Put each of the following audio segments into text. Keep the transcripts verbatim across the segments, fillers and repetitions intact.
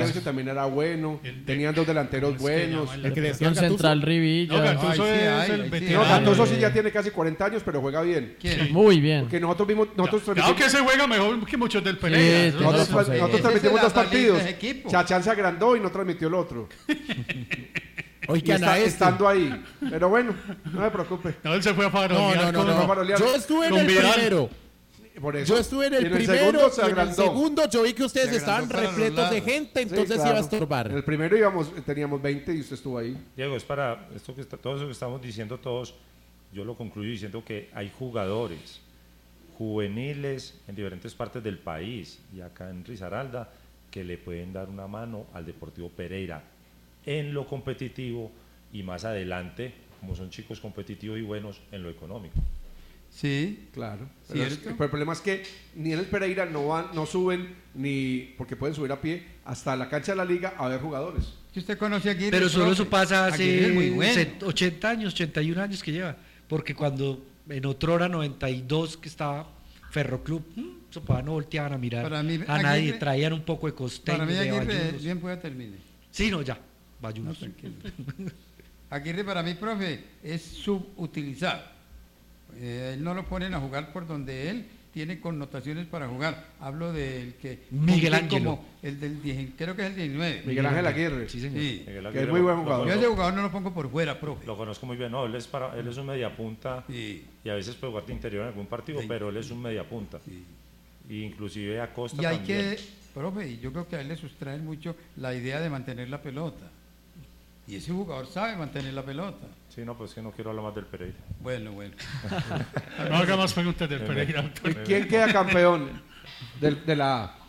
Pérez también era bueno, el, tenían dos delanteros buenos. El que decía un central Rivilla. No, Gattuso Ay, sí, es ay, el ay, veterano. No, Gattuso sí ya tiene casi cuarenta años, pero juega bien. ¿Quién? Muy bien. Porque nosotros vimos... Nosotros Claro, claro que se juega mejor que muchos del Pereira. Sí, nosotros nosotros, nosotros transmitimos dos partidos. Chachán se agrandó y no transmitió el otro. Hoy que está, este. estando ahí. Pero bueno, no me preocupe. No, él se fue a farolear. No, no, no, no. Yo estuve en el Vidal. primero. Por eso. Yo estuve en el, en el primero segundo se y en el segundo yo vi que ustedes estaban repletos de gente, entonces sí, claro. Iba a estorbar. En el primero íbamos, teníamos veinte y usted estuvo ahí. Diego, es para esto que está, todo eso que estamos diciendo todos, yo lo concluyo diciendo que hay jugadores juveniles en diferentes partes del país y acá en Risaralda que le pueden dar una mano al Deportivo Pereira en lo competitivo y más adelante, como son chicos competitivos y buenos, en lo económico. Sí, claro. Pero, es, pero el problema es que ni en el Pereira no van, no suben ni porque pueden subir a pie hasta la cancha de la liga a ver jugadores. Que usted conoce a Aguirre. Pero solo profe. Eso pasa hace bueno. ochenta años, ochenta y un años que lleva, porque cuando en otrora noventa y dos que estaba Ferroclub, eso para no volteaban a mirar para mí, a Aguirre, nadie, traían un poco de costeño. Para mí Aguirre, de bien pueda terminar. Sí, no, ya, Bayunos. No, Aguirre para mí, profe, es subutilizado. Eh, él no lo ponen a jugar por donde él tiene connotaciones para jugar. Hablo del que Miguel Ángel, como el del diez, creo que es el diecinueve. Miguel Ángel Aguirre. Sí, señor. Sí, Miguel Aguirre, que es muy buen jugador. Yo a ese jugador no lo pongo por fuera, profe. Lo conozco muy bien. No, él es para, él es un mediapunta sí. Y a veces puede jugar de interior en algún partido, sí. Pero él es un mediapunta. Sí. Y inclusive a Costa y hay también. que, profe, yo creo que a él le sustraen mucho la idea de mantener la pelota. Y ese jugador sabe mantener la pelota. Sí, no, pues que no quiero hablar más del Pereira. Bueno, bueno. No haga más preguntas del Pereira. ¿Y quién queda campeón de, de la A?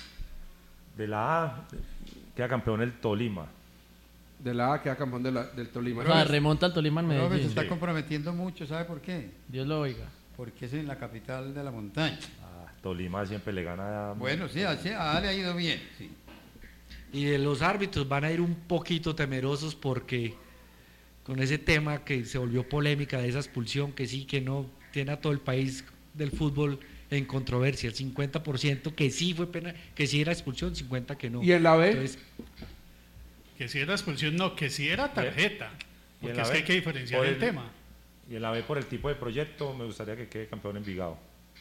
De la A queda campeón el Tolima. De la A queda campeón de la, del Tolima. O sea, remonta al Tolima en Medellín. Se está sí. comprometiendo mucho, ¿sabe por qué? Dios lo oiga. Porque es en la capital de la montaña. Ah, Tolima siempre le gana a... Bueno, sí, a, a A le ha ido bien, sí. Y de los árbitros van a ir un poquito temerosos porque con ese tema que se volvió polémica de esa expulsión, que sí, que no, tiene a todo el país del fútbol en controversia, el cincuenta por ciento que sí fue pena, que sí era expulsión, cincuenta por ciento que no. ¿Y en la B? Entonces, que si era expulsión, no, que si era tarjeta, porque es que hay que diferenciar el, el tema. Y en la B, por el tipo de proyecto, me gustaría que quede campeón Envigado.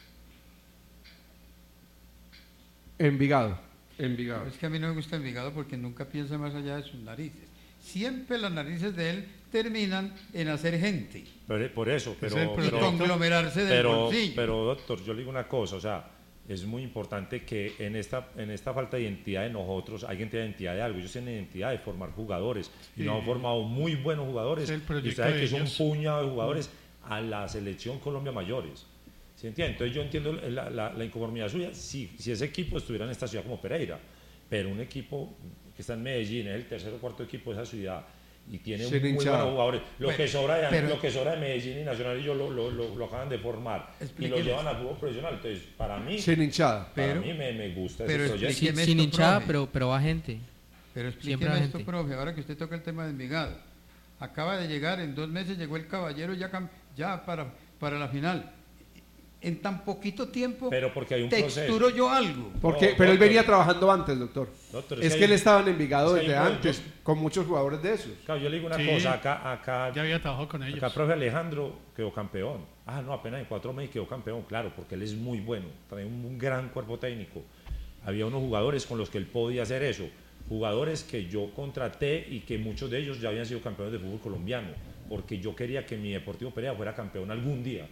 Envigado. Envigado. Es que a mí no me gusta Envigado porque nunca piensa más allá de sus narices. Siempre las narices de él terminan en hacer gente. Pero, por eso, pero... Y pero, conglomerarse del pero, bolsillo. Pero, doctor, yo le digo una cosa, o sea, es muy importante que en esta, en esta falta de identidad de nosotros, alguien tiene identidad de algo. Ellos tienen identidad de formar jugadores. Sí. Y nos han formado muy buenos jugadores. Es y usted sabe que son un puñado de jugadores a la selección Colombia mayores. ¿Sí entiende? Entonces yo entiendo la, la, la inconformidad suya si, si ese equipo estuviera en esta ciudad como Pereira, pero un equipo que está en Medellín, es el tercer o cuarto equipo de esa ciudad y tiene sí, muy buenos jugadores. Lo, bueno, que sobra de, pero, lo que sobra de Medellín y Nacional y yo lo, lo, lo, lo acaban de formar y lo llevan al fútbol profesional. Entonces, para mí, sin hinchada. Para pero, mí me, me gusta pero ese proyecto. Sin, sin hinchada, pero, pero va gente. Pero explíqueme esto, profe, ahora que usted toca el tema de Envigado. Acaba de llegar, en dos meses llegó el Caballero ya, ya para, para la final. En tan poquito tiempo pero porque hay un texturo proceso. yo algo. Porque, no, pero doctor, él venía trabajando antes, doctor. doctor es, es que, que él estaba en Envigado es desde hay, antes, yo, con muchos jugadores de esos. Claro, yo le digo una sí, cosa, acá, acá ya había trabajado con ellos. Acá, profe Alejandro quedó campeón. Ah, no, apenas en cuatro meses quedó campeón, claro, porque él es muy bueno, trae un, un gran cuerpo técnico. Había unos jugadores con los que él podía hacer eso, jugadores que yo contraté y que muchos de ellos ya habían sido campeones de fútbol colombiano, porque yo quería que mi Deportivo Pereira fuera campeón algún día.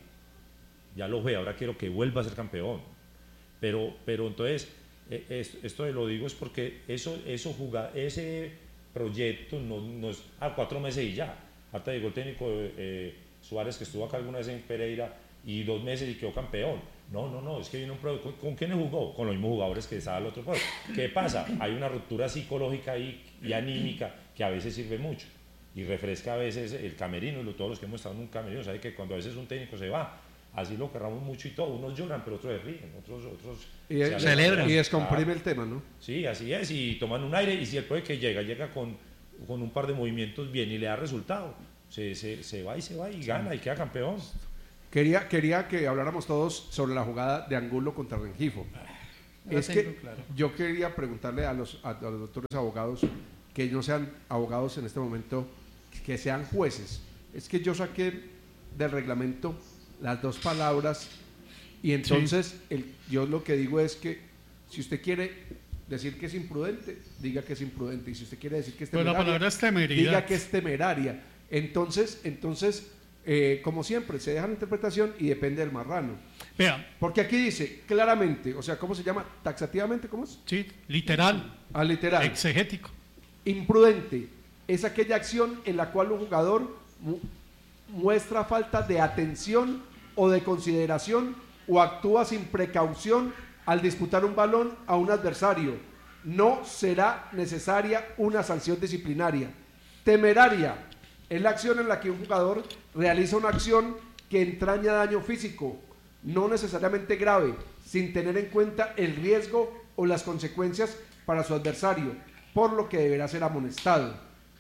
Ya lo ve, ahora quiero que vuelva a ser campeón. Pero, pero entonces, eh, esto lo digo es porque eso, eso juga, ese proyecto no, no es a cuatro meses y ya. Hasta llegó el técnico eh, Suárez, que estuvo acá alguna vez en Pereira, y dos meses y quedó campeón. No, no, no, es que viene un proyecto. ¿Con, ¿Con quiénes jugó? Con los mismos jugadores que estaba el otro pueblo. ¿Qué pasa? Hay una ruptura psicológica ahí y anímica que a veces sirve mucho. Y refresca a veces el camerino, y todos los que hemos estado en un camerino, saben que cuando a veces un técnico se va, así lo querramos mucho y todo, unos lloran, pero otros se ríen, otros, otros y se celebran. Y descomprime el tema, ¿no? Sí, así es, y toman un aire, y si el pueblo que llega, llega con, con un par de movimientos bien y le da resultado, se, se, se va y se va y gana y queda campeón. Quería, quería que habláramos todos sobre la jugada de Angulo contra Rengifo. Es que claro. Yo quería preguntarle a los, a, a los doctores abogados que no sean abogados en este momento, que sean jueces. Es que yo saqué del reglamento las dos palabras y entonces sí. el, yo lo que digo es que si usted quiere decir que es imprudente, diga que es imprudente, y si usted quiere decir que es temeraria, pues la palabra es temeridad. Diga que es temeraria. Entonces, entonces eh, como siempre, se deja la interpretación y depende del marrano. Vea. Porque aquí dice claramente, o sea, ¿cómo se llama? Taxativamente, ¿cómo es? Sí, literal. Ah, literal. Exegético. Imprudente es aquella acción en la cual un jugador mu muestra falta de atención o de consideración o actúa sin precaución al disputar un balón a un adversario. No será necesaria una sanción disciplinaria. Temeraria es la acción en la que un jugador realiza una acción que entraña daño físico, no necesariamente grave, sin tener en cuenta el riesgo o las consecuencias para su adversario, por lo que deberá ser amonestado.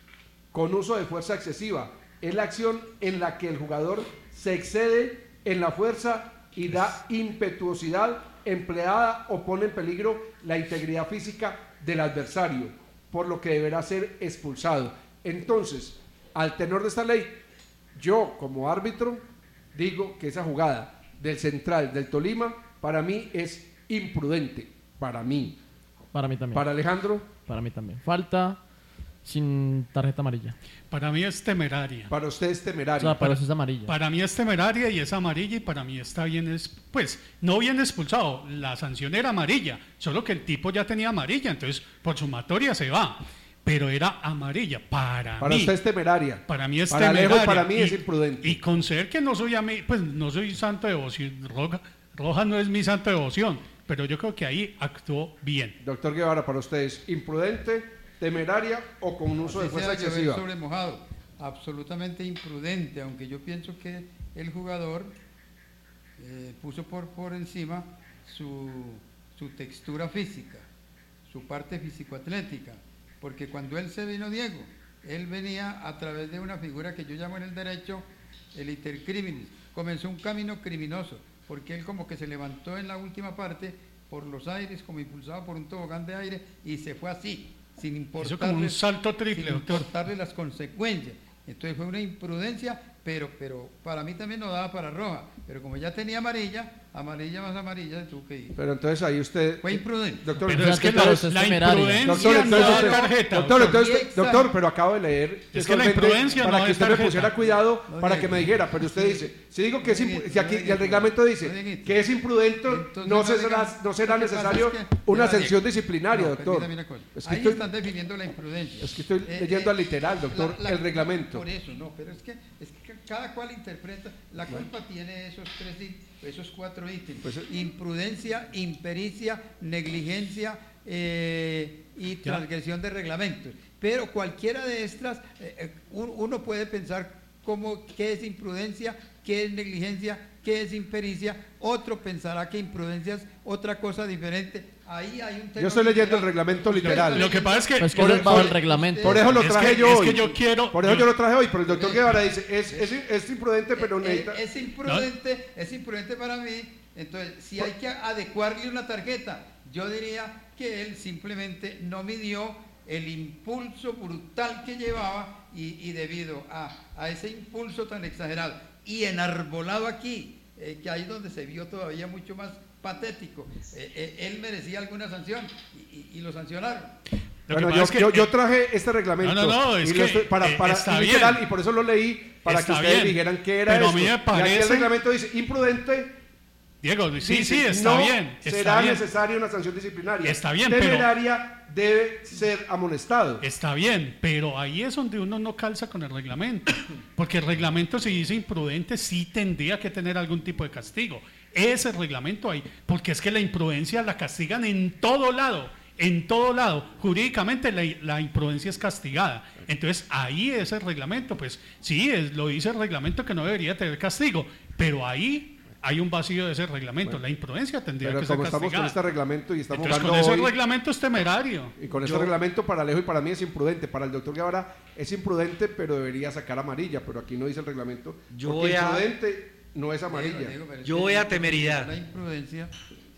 Con uso de fuerza excesiva es la acción en la que el jugador se excede en la fuerza y da impetuosidad empleada o pone en peligro la integridad física del adversario, por lo que deberá ser expulsado. Entonces, al tenor de esta ley, yo como árbitro digo que esa jugada del central del Tolima para mí es imprudente, para mí. Para mí también. Para Alejandro. Para mí también. Falta sin tarjeta amarilla. Para mí es temeraria. Para usted es temeraria. O sea, para, para eso es amarilla. Para mí es temeraria y es amarilla y para mí está bien, es, pues, no bien expulsado. La sanción era amarilla, solo que el tipo ya tenía amarilla, entonces por sumatoria se va. Pero era amarilla. Para, para mí. usted es temeraria. Para mí es para temeraria. Alejo, para mí y, es imprudente. Y conceder que no soy a mí, pues no soy santo de devoción. Roja, Roja no es mi santo de devoción, pero yo creo que ahí actuó bien. Doctor Guevara, para usted es imprudente, temeraria o con un uso de fuerza excesiva. Sobre mojado. Absolutamente imprudente, aunque yo pienso que el jugador eh, puso por, por encima su, su textura física, su parte físico-atlética. Porque cuando él se vino, Diego, él venía a través de una figura que yo llamo en el derecho el iter criminis. Comenzó un camino criminoso, porque él como que se levantó en la última parte por los aires, como impulsado por un tobogán de aire, y se fue así, sin importarle, Eso como un salto triple, sin doctor. importarle las consecuencias. Entonces fue una imprudencia, pero, pero para mí también no daba para roja. Pero como ya tenía amarilla, amarilla más amarilla, tuvo que ir. Pero entonces ahí usted... Fue imprudente. Doctor, pero es que la, la imprudencia doctor, entonces, no da usted, tarjeta. Doctor, entonces, doctor, pero acabo de leer... Es que la imprudencia para no que da usted tarjeta. me pusiera cuidado, No, para no, que me dijera, pero usted sí. dice, si digo que es No, imprudente, no, si aquí no, el reglamento dice no, que es imprudente, Entonces, no, no se será, digan- no será lo que pasa necesario es que- una ya, sanción Diego. disciplinaria, No, doctor. permítame una cosa. Es que Ahí estoy- están definiendo la imprudencia. Es que estoy Eh, leyendo eh, al literal, doctor, la- la- el reglamento. Por eso, no, pero es que, es que cada cual interpreta, la culpa tiene esos tres, í- esos cuatro ítems. Pues, eh, Imprudencia, impericia, negligencia eh, y Ya. transgresión de reglamentos. Pero cualquiera de estas, eh, eh, un- uno puede pensar cómo, qué es imprudencia, qué es negligencia, qué es impericia. Otro pensará que imprudencia es otra cosa diferente. Ahí hay un tema. Yo estoy leyendo el literal. reglamento Usted literal. está Lo que pasa es que... Pues que Por- eso es bajo por- el reglamento. Por eso lo Es traje que- yo es hoy. que yo quiero- Por eso yo- yo lo traje hoy, pero el doctor Guevara dice, es, es, es imprudente, pero Eh, eh, necesita... es imprudente, es imprudente para mí. Entonces, si hay que adecuarle una tarjeta, yo diría que él simplemente no midió el impulso brutal que llevaba y, y debido a, a ese impulso tan exagerado y enarbolado aquí, eh, que ahí donde se vio todavía mucho más patético, eh, eh, él merecía alguna sanción y, y- y lo sancionaron. Lo que Bueno, pasa yo, es que- yo, yo traje este reglamento No, no, no, es y que, lo estoy- para, eh, para está y literal, bien. y por eso lo leí, para Está que ustedes bien, dijeran qué era pero a esto. mí me Y aquí parece- el reglamento dice, imprudente, Diego, sí, dice, sí, está no bien. Está será bien. necesaria una sanción disciplinaria. Está bien, pero- Temeraria debe ser amonestado. Está bien, pero ahí es donde uno no calza con el reglamento, porque el reglamento si dice imprudente sí tendría que tener algún tipo de castigo. Ese reglamento ahí, porque es que la imprudencia la castigan en todo lado, en todo lado. Jurídicamente la, la imprudencia es castigada. Entonces ahí ese reglamento, pues sí, es, lo dice el reglamento que no debería tener castigo, pero ahí hay un vacío de ese reglamento. Bueno, la imprudencia tendría Pero que ser como estamos con castigada. este reglamento y estamos Entonces con jugando ese hoy, reglamento es temerario. y con este Yo- reglamento para Alejo y para mí es imprudente. Para el doctor Guevara es imprudente, pero debería sacar amarilla, pero aquí no dice el reglamento. Yo porque voy a- imprudente no es amarilla. Diego, Diego, pero es Yo que voy a la- temeridad. La imprudencia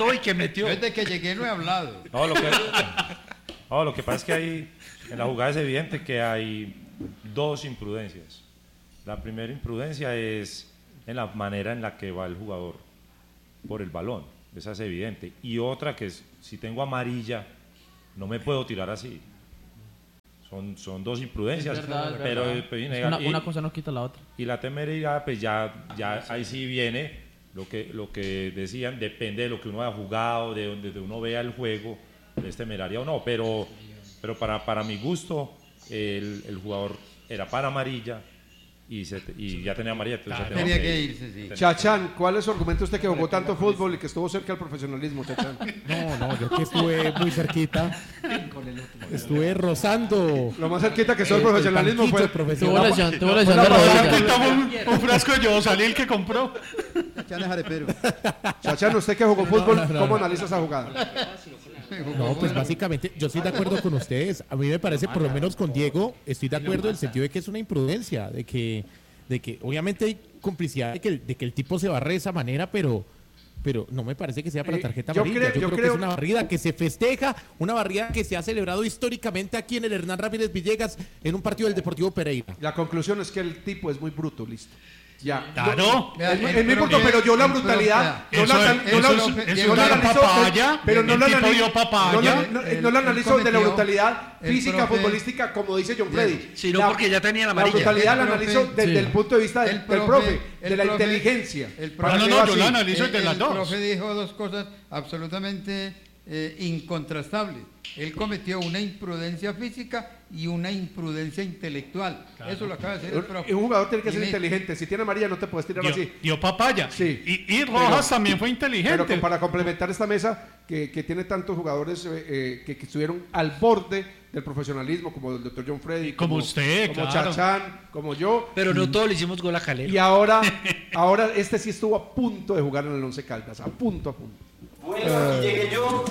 saltó y que metió. Yo desde que llegué no he hablado. No, lo que, no, lo que pasa es que hay, en la jugada es evidente que hay dos imprudencias. La primera imprudencia es en la manera en la que va el jugador por el balón. esa es evidente. Y otra que es, si tengo amarilla, no me puedo tirar así. Son, son dos imprudencias. Es verdad, es pero verdad. pues, Es una, una cosa no quita la otra. Y la temeridad, pues ya, ya ahí sí viene lo que, lo que decían, depende de lo que uno haya jugado, de donde uno vea el juego, es temeraria o no. Pero, pero para, para mi gusto, el, el jugador era para amarilla y, se, y ya tenía amarilla. Entonces claro, tenía que irse, sí. Chachán, ¿cuál es su argumento usted que jugó tanto fútbol y que estuvo cerca del profesionalismo, Chachán? No, no, yo que estuve muy cerquita. Estuve rozando. Lo más cerquita que estuvo el profesionalismo fue... Tuvo lesión, tuvo lesión de rodilla. Un, un frasco de Yodosalil que compró. Chachán es arepero. Chachán, usted que jugó fútbol, no, no, no, ¿cómo analiza esa jugada? No, pues básicamente yo estoy de acuerdo con ustedes. A mí me parece, por lo menos con Diego, estoy de acuerdo en el sentido de que es una imprudencia, de que, de que obviamente hay complicidad de que, el, de que el tipo se barre de esa manera, pero, pero no me parece que sea para tarjeta amarilla. Yo, creo, yo, yo creo, creo que es una barrida que se festeja, una barrida que se ha celebrado históricamente aquí en el Hernán Ramírez Villegas en un partido del Deportivo Pereira. La conclusión es que el tipo es muy bruto, listo. Ya. Claro. Es muy bruto, pero yo la brutalidad no la analizo, pero no la analizo, no la analizo de la brutalidad física futbolística como dice John Freddy. Sino porque ya tenía la amarilla. La brutalidad la analizo desde el punto de vista del profe, de la inteligencia. No, no, no, yo la analizo desde las dos. El profe dijo dos cosas absolutamente incontrastables. Él cometió una imprudencia física y una imprudencia intelectual. Claro. Eso lo acaba de decir el profe. Un jugador tiene que ser inteligente. Si tiene amarilla no te puedes tirar dio, así. Dio papaya. Sí. Y, y Rojas pero, también fue inteligente. Pero para complementar esta mesa que, que tiene tantos jugadores eh, que, que estuvieron al borde del profesionalismo, como el doctor John Freddy, como, como usted, como claro. Chachán, como yo. Pero no todos le hicimos gol a Calero. Y ahora, ahora este sí estuvo a punto de jugar en el Once Caldas, a punto, a punto. Bueno, uh. y llegué yo.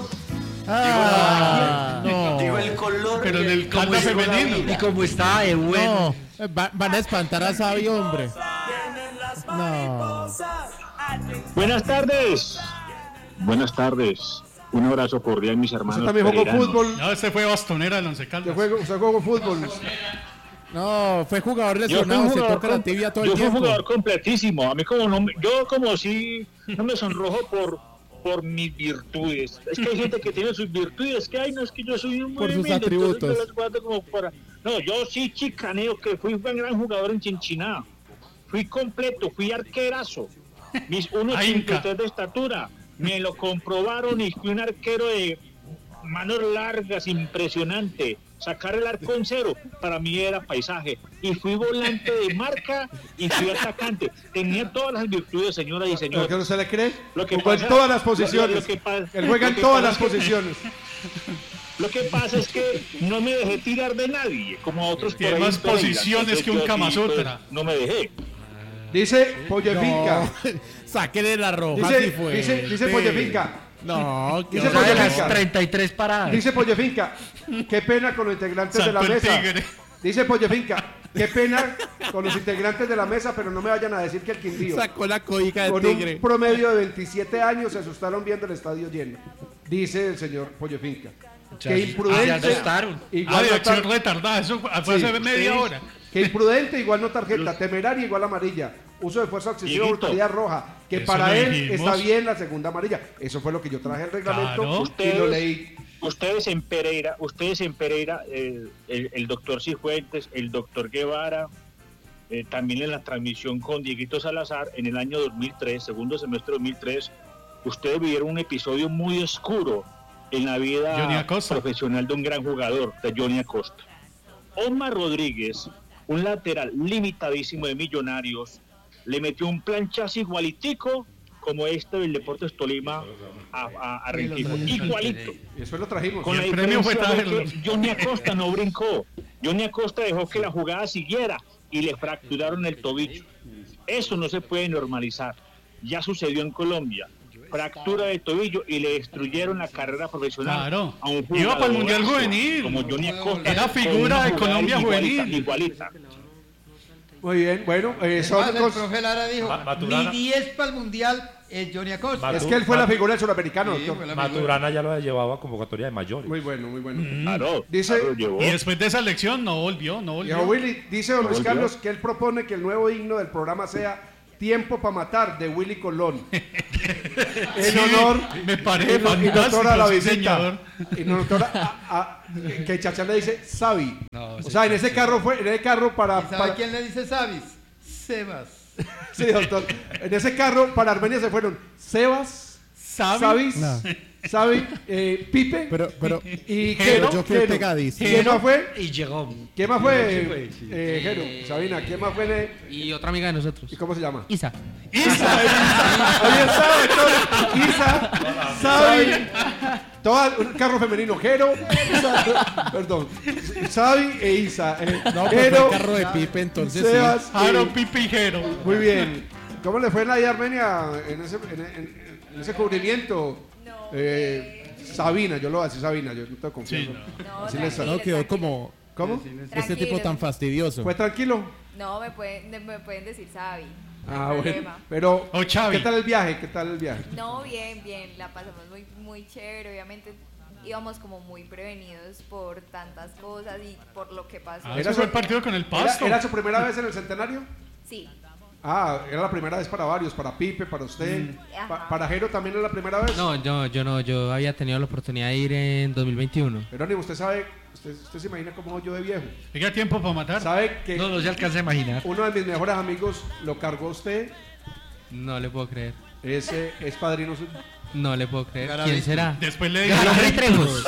Ah, digo, no. digo el color. Pero en el caldo femenino. Y como está de bueno. No, va, van a espantar a Sabi, hombre. No. Buenas tardes. Buenas tardes. Un abrazo cordial, mis hermanos. Usted también jugó fútbol. No, este fue bastonera del Once Caldas. Usted jugó fútbol. No, fue jugador lesionado, se toca la tibia todo el tiempo. Yo fui jugador completísimo. A mí como no, yo como si no me sonrojo por por mis virtudes. Es que hay gente que tiene sus virtudes, que ay, no, es que yo soy un por sus humilde, atributos. Yo como para... No, yo sí chicaneo, que fui un gran jugador en Chinchiná. Fui completo, fui arquerazo. Mis uno cincuenta y tres de estatura. Me lo comprobaron y fui un arquero de manos largas, impresionante. Sacar el arco en cero, para mí era paisaje. Y fui volante de marca y fui atacante. Tenía todas las virtudes, señoras y señores. ¿Por qué no se le cree? Lo que pasa, en todas las posiciones. Lo, lo que pasa, Él juega en todas las posiciones. Lo que pasa es que no me dejé tirar de nadie, como otros Tiene más posiciones que un Kama Sutra. No me dejé. Dice Pollefinca. No, sáquele la roja. Dice, si fue. dice, dice Pollefinca. No, dice Pollefinca. treinta y tres paradas. Dice Pollefinca. Qué pena con los integrantes Santo de la mesa. Tigre. Dice Pollefinca. Qué pena con los integrantes de la mesa, pero no me vayan a decir que el Quindío. Sacó la codica de con tigre. un promedio de veintisiete años se asustaron viendo el estadio lleno. Dice el señor Pollefinca. Qué imprudente. Igual ah, acción retardada. Eso fue sí, hace media sí. hora. Que imprudente, igual no tarjeta. Temeraria, igual amarilla. Uso de fuerza excesiva, brutalidad roja. Que eso para él dijimos. Está bien la segunda amarilla. Eso fue lo que yo traje el reglamento claro. ustedes, y lo leí. Ustedes en Pereira, ustedes en Pereira, eh, el, el doctor Cifuentes, el doctor Guevara, eh, también en la transmisión con Dieguito Salazar, en el año dos mil tres, segundo semestre de dos mil tres, ustedes vivieron un episodio muy oscuro en la vida profesional de un gran jugador, de Johnny Acosta. Omar Rodríguez, un lateral limitadísimo de Millonarios, le metió un planchazo igualitico como este del Deportes Tolima a, a, a Rengifo, igualito. Y eso lo trajimos. Con la el premio fue que Johnny Acosta no brincó. Johnny Acosta dejó que la jugada siguiera y le fracturaron el tobillo. Eso no se puede normalizar. Ya sucedió en Colombia. Fractura de tobillo y le destruyeron la carrera profesional. Claro. A un iba para el Mundial Juvenil. Como Johnny Acosta. Era figura de Colombia Juvenil. Igualita. Muy bien, bueno, eh, son más, cosas... el profe Lara dijo, Maturana. mi diez para el Mundial es Johnny Acosta. Matu... Es que él fue la figura del suramericano. Sí, doctor. Maturana ya lo llevaba a convocatoria de mayores. Muy bueno, muy bueno. Mm. Claro, dice, claro, y después de esa elección no volvió, no volvió. Willy, dice don Luis no Carlos que él propone que el nuevo himno del programa sea Tiempo para matar de Willy Colón. En Sí, honor, me parece en, en honor fantástico, a la sí, visita. señor. En honor a, a- que Chachán le dice Sabi. No, o sí, sea, en sí, ese sí. carro fue, en ese carro para, ¿Y sabe para- quién le dice Sabis? Sebas. sí, doctor. En ese carro para Armenia se fueron Sebas, ¿Sabe? Sabis, No. Sabi, eh, Pipe Pero, pero, y Jero, Jero. yo quedé Jero. pegadísimo. ¿Quién más fue? Y llegó. ¿Quién más fue? fue, sí. Eh, Jero, Sabina, ¿quién más fue? de- Y otra amiga de nosotros. ¿Y cómo se llama? Isa. Isa. Ahí está, doctor. Isa, Sabi, todo un carro femenino, Jero, Sa- perdón, Sabi e Isa. eh, No, pues fue Jero, el carro de Pipe, entonces sí. Sebas, Aaron eh, Pipijero. muy bien. ¿Cómo le fue en la de Armenia en ese, en, en- en ese cubrimiento? Eh, Sabina, yo lo voy a decir Sabina, yo no tengo confianza. Sí, No, Así le tranquilo, No, quedó como ¿Cómo? este tipo tan fastidioso. ¿Fue tranquilo? No, me pueden, me pueden decir Sabi. No hay Ah, bueno. problema. Pero, O Xavi. ¿qué tal el viaje? ¿Qué tal el viaje? No, bien, bien, la pasamos muy, muy chévere, obviamente íbamos como muy prevenidos por tantas cosas y por lo que pasó. Ah, ¿ese fue el partido con el ¿Era, Pasto? era su primera vez en el centenario? Sí, Ah, era la primera vez para varios, para Pipe, para usted. Pa- Ajá. ¿Para Jero también es la primera vez? No, yo, yo no, yo había tenido la oportunidad de ir en dos mil veintiuno. Jerónimo, usted sabe, usted, usted se imagina cómo yo de viejo. Llega tiempo para matar. ¿Sabe que No, no se alcanza a imaginar. uno de mis mejores amigos lo cargó a usted? No le puedo creer. Ese es padrino suyo. No le puedo creer. Garavito. ¿Quién será? Después le digo. El hombre Trejos.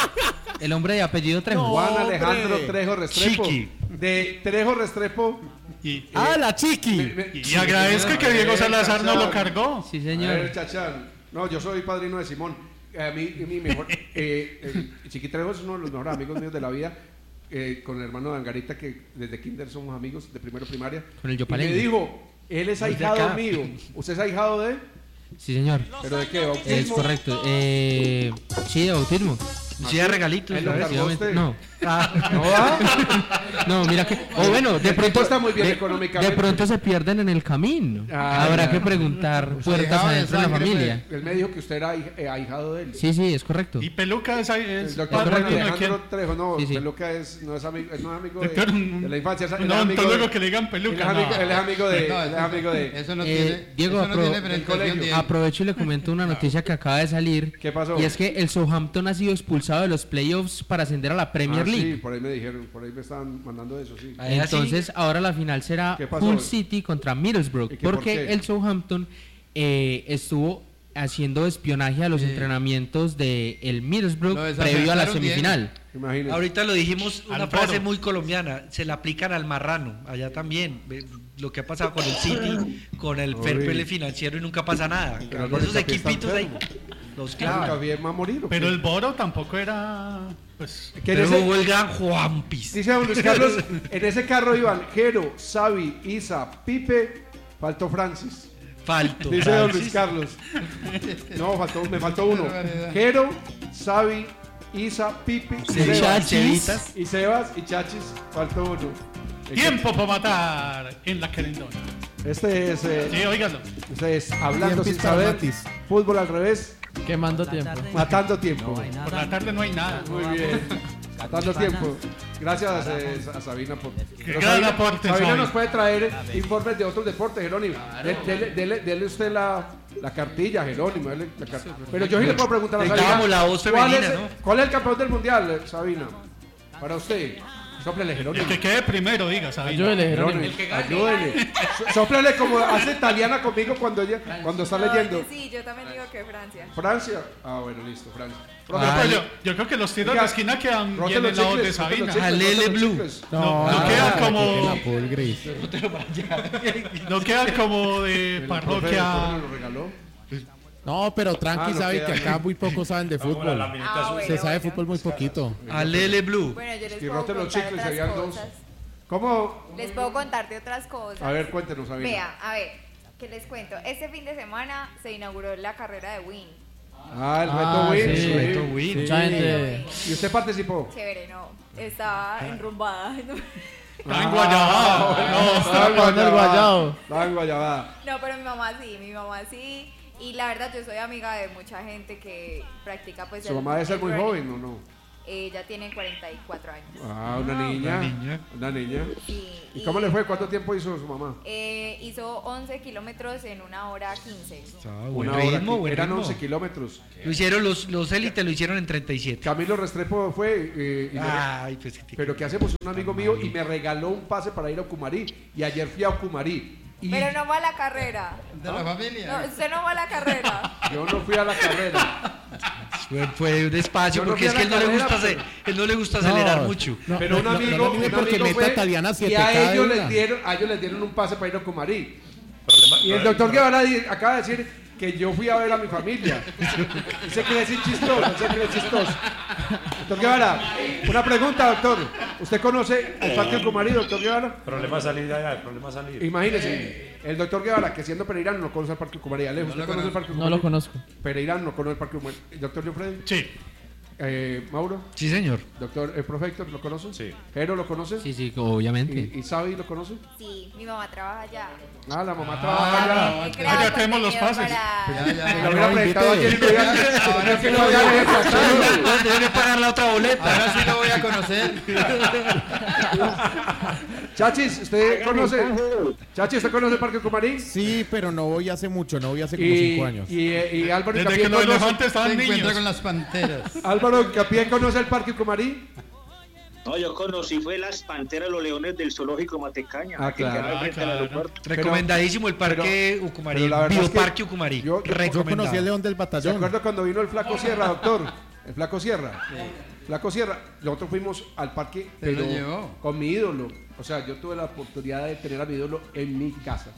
El hombre de apellido Trejos. Juan hombre. Alejandro Trejo Restrepo. Chiqui. De Trejo Restrepo. Y, ¡Ah, la chiqui! Me- y agradezco que Diego Salazar no lo cargó. Sí, A ver, señor. Chachán. No, yo soy padrino de Simón. A mí, mi mejor. Eh, eh, Chiqui Trejo es uno de los mejores amigos míos de la vida. Eh, con el hermano de Angarita, que desde Kinder somos amigos de primero primaria. Con el Y me Yopalengue. dijo: él es Muy de ahijado acá. mío. ¿Usted es ahijado de? Sí, señor. ¿Pero de qué? ¿Bautismo? Es correcto. Eh, sí, de bautismo. Sí, da regalitos. Él lo ¿sabes? cargó Efectivamente. usted. No. ¿No va? No, mira que. O bueno, de El pronto. tipo está muy bien de, económicamente. de pronto se pierden en el camino. Ah, Habrá ya. que preguntar puertas dejaba de adentro de la sangre, familia. Él me dijo que usted era hij- eh, ahijado de él. Sí, sí, es correcto. Y Peluca es, El es doctor padrino de Alejandro quién. Trejo, no, Sí, sí. Peluca es, no es amigo, es no es amigo de, Doctor, de la infancia. es- él No, es amigo luego de- que le digan él es Peluca. amigo, no. él es amigo de, No, él es amigo de. Eso no Eh, tiene, Diego, eso no apro- tiene del penetración colegio. de- Aprovecho y le comento una noticia que acaba de salir. ¿Qué pasó? Y es que el Southampton ha sido expulsado de los playoffs para ascender a la Premier Ah, League. Sí, por ahí me dijeron, por ahí me estaban mandando eso, sí. Ahí así. Entonces, ahora la final será ¿Qué pasó? Hull City contra Middlesbrough. ¿Y qué, por Porque qué? el Southampton eh, estuvo haciendo espionaje a los Sí. entrenamientos del el Middlesbrough Lo previo a la desacertaron semifinal. Imagínese. Ahorita lo dijimos, una Al frase toro. muy colombiana, se la aplican al marrano, allá también. Ve, Lo que ha pasado con el City, con el fair play Horrible. financiero y nunca pasa nada. Pero Con esos Hincapié está equipitos ahí enfermo. los Ah, clavan. Hincapié va a morir. ¿o Pero qué? el Boro tampoco era. Pues. Que en Pero ese- jugó el gran Juanpis. Dice don Luis Carlos, en ese carro iban Jero, Sabi, Isa, Pipe, faltó Francis. Falto. Dice don Francis. Luis Carlos. No, faltó, me faltó uno. Qué barbaridad. Jero, Sabi, Isa, Pipe, Cevitas, Sebas, cevitas. y Sebas y Chachis, faltó uno. Tiempo para matar en la querendona. Este es, eh, Sí, óigalo. este es hablando sin Tiempis para saber, Matis. fútbol al revés, Quemando tiempo. matando tiempo. Por la tarde no hay nada. Muy bien. Matando tiempo. Gracias eh, a Sabina por. Pero gran Sabina, aporte, Sabina Sabi. nos puede traer informes de otros deportes, Jerónimo. De- Dele, dele- dele usted la, la cartilla, Jerónimo. dele la car- Pero yo sí le puedo preguntar a Necesitábamos Sabina. la voz ¿cuál, femenina, es, ¿no? ¿Cuál es el campeón del mundial, eh, Sabina? Para usted. Sóplele, Jerónimo. El que quede primero, diga, ¿sabes? Ayúdele, Jerónimo. Jerónimo, ayúdele. So- Sóplele como hace Taliana conmigo cuando ella cuando está leyendo. Sí, yo también digo que Francia. Francia. Ah, bueno, listo, Francia. Pero, Profe, pues, yo, yo creo que los tiros Oiga, de esquina quedan rote bien los en la voz de chicles, rote los Sabina. chicles, Alele rote los Blue. chicles. No, no ah, queda que como- tiene la pulgris. No quedan como de El profe- el parroquia. profe nos lo regaló. No, pero tranqui Ah, no sabe queda que bien. acá muy pocos saben de Vamos con la fútbol. laminita Ah, azul. bueno. Se sabe de fútbol muy poquito. Alele Blue. Bueno, yo les Y puedo roten los contar chicles, otras serían dos. cosas. ¿Cómo? Les puedo contar de otras cosas. A ver, cuéntenos, Sabina. Vea, a ver, ¿qué les cuento? Este fin de semana se inauguró la carrera de Win. Ah, el reto Ah, Win. sí. sí. Reto Win. Mucha gente. ¿Y usted participó? Chévere, no. Estaba enrumbada. Está en Guayabá. No, Estaba en jugando el guayabo. Estaba en Guayabá. No, pero mi mamá sí, mi mamá sí. Y la verdad, yo soy amiga de mucha gente que practica pues ¿Su el- mamá debe ser el muy running. joven o no? Ella tiene cuarenta y cuatro años. Ah, una niña. Una niña. Una niña. Sí, ¿Y cómo le fue? ¿Cuánto tiempo hizo su mamá? Eh, hizo once kilómetros en una hora quince. Ah, buen Una hora, ritmo, que- buen eran ritmo. once kilómetros. Lo hicieron los, los élites, lo hicieron en treinta y siete. Camilo Restrepo fue, eh, y me- Ay, pues, pero ¿qué hacemos? Un amigo mío y me regaló un pase para ir a Ocumarí y ayer fui a Ocumarí. Y Pero no va a la carrera. De la familia. No, usted no va a la carrera. yo no fui a la carrera. Fue, fue despacio, Yo no porque fui es a que él la no, le carrera, gusta, pero- ace- él no le gusta acelerar mucho. No, Pero un no, no, amigo, no, no, un porque amigo meta fue Taliana y siete a cada ellos una. les dieron, a ellos les dieron un pase para ir a Ocumarí. Problema- Y el doctor Guevara di- acaba de decir que yo fui a ver a mi familia. Dice que es chistoso, dice que es chistoso. Doctor Guevara, una pregunta, doctor. ¿Usted conoce el Parque Ocumarí, doctor Guevara? Problema salir de allá, el problema salir. Imagínese, el doctor Guevara, que siendo pereirano no conoce el Parque Ocumarí. Alejo, ¿usted lo conoce el conozco. Parque No Ocumarí? lo conozco. Pereirano no conoce el Parque Ocumarí. ¿El doctor Jofredi? Sí. Eh, Mauro, Sí, señor. doctor eh, profe Héctor, ¿lo conoce? Sí. Jero, ¿lo conoce? Sí, sí, obviamente. ¿Y, y Sabi lo conoce? Sí, mi mamá trabaja allá. Ah, la mamá trabaja allá. He creado Ah, ya tenemos los contenido pases. para- Ya, ya. Se lo hubiera presentado invite. ayer y no había- Ahora sí no lo voy había a pasado. Tiene que pagar la otra boleta. Ahora sí lo voy a conocer. Chachis, ¿usted conoce? Chachis, ¿usted conoce el Parque Ocumarí? Sí, pero no voy hace mucho, no voy hace como Y, cinco años. y, eh, y Álvaro Desde Incapié que los conoce, elefantes Se estaban encuentra niños. con las panteras. Álvaro Incapié conoce el Parque Ocumarí. No, yo conocí, fue las panteras, los leones del zoológico Matecaña. Ah, que claro. quedaba frente al Ah, claro. aeropuerto. Recomendadísimo el parque pero- Ucumarí, pero la verdad es que Bioparque Ucumarí. yo- yo- yo Yo Recomendado. conocí el León del ¿Se Batallón. acuerda cuando vino el Flaco Sierra, doctor? El Flaco Sierra. Flaco Sierra. Nosotros fuimos al parque, Se lo pero llevó. con mi ídolo. O sea, yo tuve la oportunidad de tener a mi ídolo en mi casa.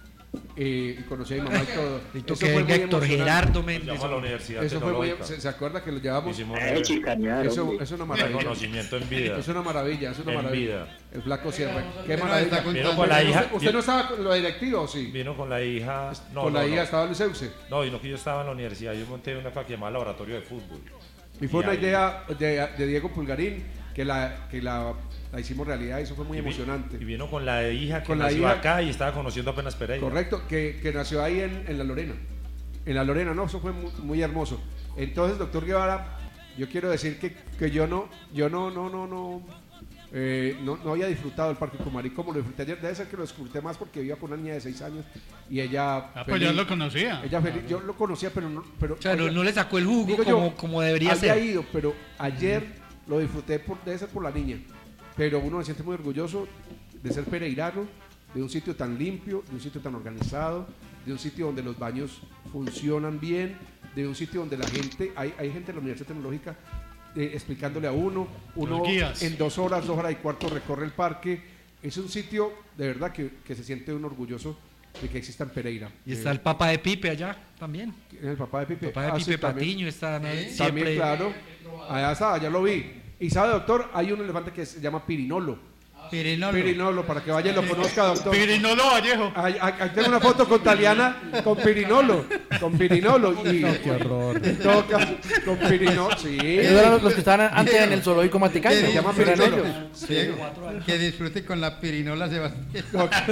Eh, y conocí a mi mamá y todo. Necesito Eso que fue venga muy Héctor emocionante. Gerardo Nos Méndez. llamó a la Universidad Eso fue muy, Tecnológica. ¿se, se acuerda que lo llevamos? Hicimos Eh, re- chicanear, Eso, hombre. eso es una maravilla. reconocimiento en vida. Es una maravilla, es una En maravilla. vida. El Flaco Sierra. Qué Pero está maravilla. contando- Vino con la hija. ¿Usted, usted no estaba con lo directivo o sí? Vino con la hija. No, con no, la hija no. estaba Luis Euce. No, y no que yo estaba en la universidad. Yo monté una cosa que llamaba Laboratorio de Fútbol. Y fue Y una ahí- idea de, de Diego Pulgarín que la, que la, la hicimos realidad. Eso fue muy Y vi- emocionante. Y vino con la hija que Con la nació hija- acá y estaba conociendo apenas Pereira. Correcto, que, que nació ahí en, en La Lorena. En La Lorena, no, eso fue muy, muy hermoso. Entonces, doctor Guevara, yo quiero decir que, que yo no, yo no, no, no, no, eh, no, no había disfrutado el Parque Ocumarí como lo disfruté ayer. Debe ser que lo disfruté más porque vivía con una niña de seis años y ella. Ah, pues ya lo conocía. Ella feliz, yo lo conocía, pero no. Pero, O sea, no, oiga, no le sacó el jugo digo yo, como, como debería había ser. ido, pero ayer lo disfruté, por, debe ser por la niña. Pero uno se siente muy orgulloso de ser pereirano, de un sitio tan limpio, de un sitio tan organizado, de un sitio donde los baños funcionan bien, de un sitio donde la gente, hay, hay gente en la Universidad Tecnológica eh, explicándole a uno, uno Los guías. en dos horas, dos horas y cuarto recorre el parque. Es un sitio de verdad que, que se siente uno orgulloso de que exista en Pereira. Y está Eh, el papá de Pipe allá también. el papá de Pipe. El papá de Ah, sí, Pipe también. Patiño está ¿no? También, siempre. claro. Allá está, ya lo vi. Y sabe, doctor, hay un elefante que se llama Pirinolo. Pirinolo. Pirinolo, para que vaya y lo conozca, doctor. Pirinolo Vallejo. Ahí, ahí- ahí tengo una foto con Taliana, con Pirinolo. Con Pirinolo. Y, Qué horror. en todo caso, con Pirinolo, sí. Ellos eran los- los que estaban antes en el zoológico Maticaña. ¿Qué Se llama dice? Pirinolo. Diego, que disfrute con la pirinola Sebastián.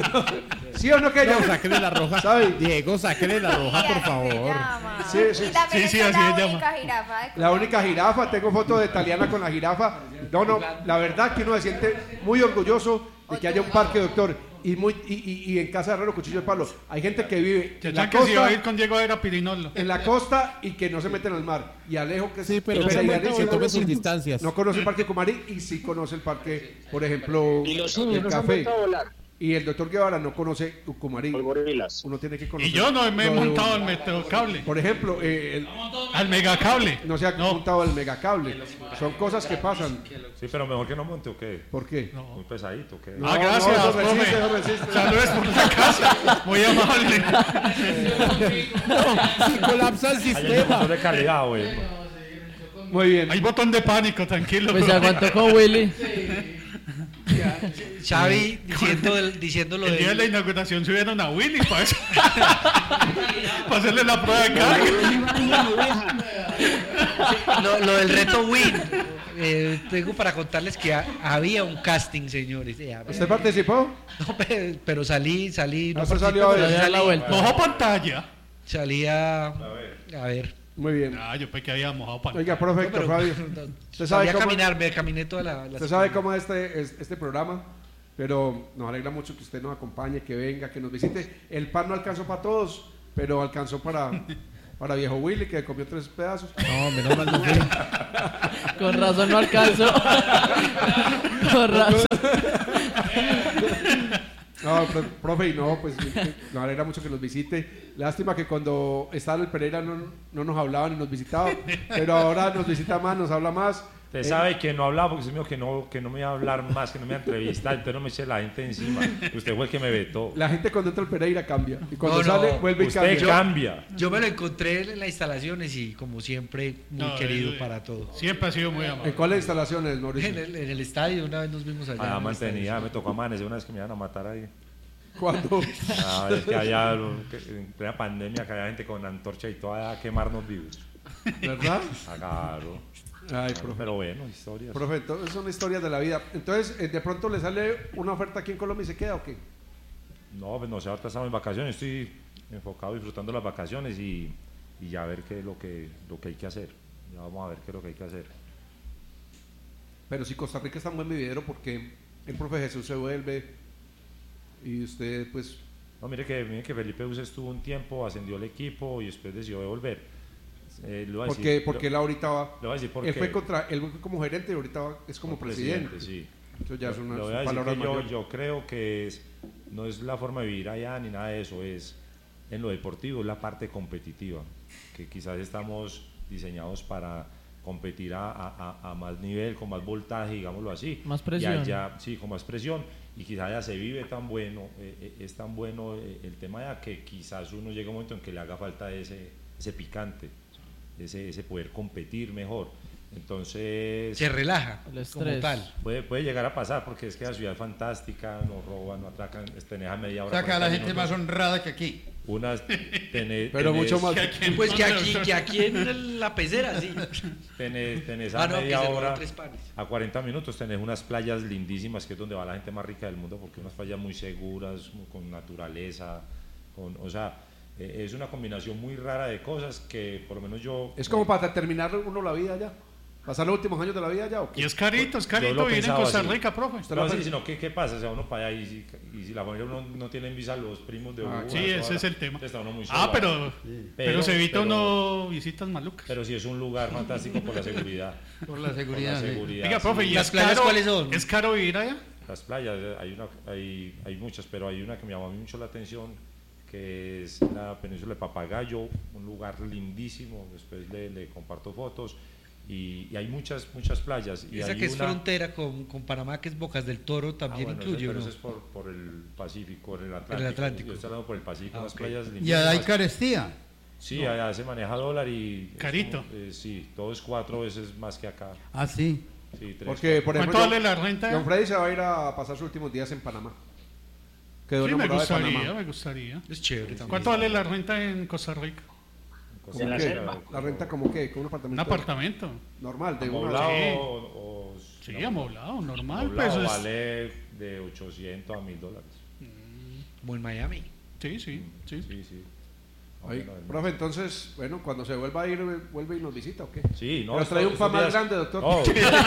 ¿Sí o no que No, ella? sáquele la roja. ¿Sabe? Diego, sáquele la roja, por Así se favor. llama. Sí, sí. Y también Sí, sí, está así la se única llama. jirafa de La Colombia. única jirafa, tengo foto de Taliana con la jirafa. No, no, la verdad que uno se siente muy orgulloso de que haya un parque, doctor. Y, muy, y, y, y en Casa de Herrero, Cuchillo de Palo, hay gente que vive Que en la ya que si iba a costa, ir con Diego era Pirinolo. en la costa y que no se meten al mar. Y Alejo, que es Sí, pero que se pereirano, se tome sus distancias. no conoce el parque Cumarí y sí conoce el parque, por ejemplo, Y los el niños no se han café. vuelto a volar. Y el doctor Guevara no conoce Cumarí. Los gorilas. Uno tiene que conocer. Y yo no me he lo de montado uno. al metrocable. Por ejemplo, eh, el- Al megacable. no se ha No. montado el megacable. Son cosas que pasan. Sí, pero mejor que no monte o qué. ¿Por qué? Muy pesadito, ¿o qué? No, Ah, gracias, no, eso profe. resiste, eso resiste. Saludos por la casa. Muy amable. Si colapsa el Hay un sistema. montón de calidad, güey. Muy bien. Hay botón de pánico, tranquilo. Pues se profe. aguantó con Willy. Xavi diciendo, del- diciendo lo El día de la de inauguración subieron a Willy para eso. Para hacerle la prueba de carga. lo, lo del reto Win. Eh, tengo para contarles que ha- había un casting, señores. Eh, había- ¿Usted participó? No, pero, pero salí, salí. Ah, No usted participé, salió a pero ver. sí A dar la salí- vuelta. Ojo pantalla. Salí a, a ver. Muy bien. Ah, yo pensé que había mojado pan. Oiga, profe Héctor No, pero- Fabio. no, Usted salí sabe a cómo, caminar, me caminé toda la... la usted sabe cómo es este, es- este programa, pero nos alegra mucho que usted nos acompañe, que venga, que nos visite. El pan no alcanzó para todos, pero alcanzó para, para viejo Willy, que comió tres pedazos. No, menos mal no fui. Con razón no alcanzo. Con razón. No, pro- profe, y no, pues eh, nos alegra mucho que nos visite. Lástima que cuando estaba en el Pereira no, no nos hablaba ni nos visitaba, pero ahora nos visita más, nos habla más. Usted Eh, sabe que no hablaba porque se me dijo que no, que no me iba a hablar más, que no me iba a entrevistar, entonces no me eche la gente encima. Usted fue el que me vetó. La gente cuando entra al Pereira cambia, y cuando No, no, sale vuelve y usted cambia. cambia. Yo me lo encontré en las instalaciones y como siempre muy No, querido él- para todo. Siempre ha sido muy ¿En amable. cuáles instalaciones, Mauricio? En el, en el estadio una vez nos vimos allá. Ah, en el mantenía, estadio. me tocó amanecer una vez que me iban a matar ahí. ¿Cuándo? Ah, es que allá que en plena pandemia que había gente con antorcha y toda a quemarnos vivos. ¿Verdad? Ah, claro. Ay, profe. Pero bueno, historias. Profe, entonces son historias de la vida. Entonces, eh, de pronto le sale una oferta aquí en Colombia y se queda, ¿o qué? No, pues no sé, ahorita estamos en vacaciones, estoy enfocado disfrutando las vacaciones y, y ya ver qué es lo que, lo que hay que hacer. Ya vamos a ver qué es lo que hay que hacer. Pero si Costa Rica está en buen vividero, porque el profe Jesús se vuelve y usted, pues, No, mire que, mire que Felipe Use estuvo un tiempo, ascendió el equipo y después decidió devolver. Eh, le voy a porque, decir- porque él ahorita va. le voy a decir por él qué. fue contra, él fue como gerente y ahorita va- es como presidente. Sí. Entonces ya es una Le voy son a decir palabras que yo, mayores. yo creo que es, no es la forma de vivir allá ni nada de eso, es en lo deportivo, es la parte competitiva, que quizás estamos diseñados para competir a, a- a- a más nivel, con más voltaje, digámoslo así. Más presión. Y allá, sí, con más presión, y quizás allá se vive tan bueno, eh, eh, es tan bueno eh, el tema allá que quizás uno llega a un momento en que le haga falta ese, ese picante, ese, ese poder competir mejor. Entonces... Se relaja, El como estrés. tal. Puede, puede llegar a pasar porque es que la ciudad es fantástica, no roban, no atracan, tenés a media O hora. sea, que a la cuarenta gente más minutos. honrada que aquí. Unas tenés, Pero tenés- mucho más. Que aquí en- Pues que aquí, que aquí en la pecera, sí. Tenés, tenés a Ah, no, que media se robó hora, tres panes. a cuarenta minutos tenés unas playas lindísimas que es donde va la gente más rica del mundo porque unas playas muy seguras, muy- con naturaleza, con, o sea, eh, es una combinación muy rara de cosas que por lo menos yo... Es como para terminar uno la vida allá. Pasar los últimos años de la vida allá, ¿o qué? Y es carito, es Yo carito lo vivir en pensaba Costa así. Rica, profe. Usted No, lo sí, pe- sino que qué pasa, o sea, uno para allá y si, y si la familia uno no tiene en visa los primos de Ah, uno, Sí, eso ese es el tema. está uno muy solo Ah, ahí. pero, pero, se evita pero- uno visitas malucas. Pero sí es un lugar fantástico por la seguridad. Por la Por seguridad. la sí. seguridad. Oiga, profe, sí. ¿y ¿Las es playas caro, cuáles son? ¿Es caro vivir allá? Las playas, eh, hay, una, hay, hay muchas, pero hay una que me llamó a mí mucho la atención, que es la península de Papagayo, un lugar lindísimo, después le, le comparto fotos, y, y hay muchas, muchas playas. Y Esa hay que es una- frontera con, con Panamá, que es Bocas del Toro, Ah, también bueno, incluye, ese, ¿o pero no? ese es por, por el Pacífico, por el Atlántico. Atlántico. Yo estoy hablando por el Pacífico, Ah, unas ok. playas Y lindísimas. allá hay carestía. Sí, allá se maneja dólar y... es Carito. como, eh, sí, todo es cuatro veces más que acá. Ah, sí. Sí, tres, Porque, por ¿Cuánto ejemplo, vale la renta? John Freddy se va a ir a pasar sus últimos días en Panamá. Quedó Sí, me enamorado de gustaría, Panamá. me gustaría. Es chévere también. ¿Cuánto vale la renta en Costa Rica? ¿Cómo En la qué? selva. La renta como qué, como un Un apartamento apartamento. normal de uno. ¿Amoblado Sí. o, o- Sí, no, amoblado, normal. amoblado Pues es- vale de ochocientos a mil dólares. Como en Miami. Sí, sí, sí. Sí, sí. Ahí, Bueno, profe, entonces, bueno, cuando se vuelva a ir, vuelve y nos visita, ¿o qué? Sí, no. Pero estos- trae un estos pan más días- grande, doctor. No,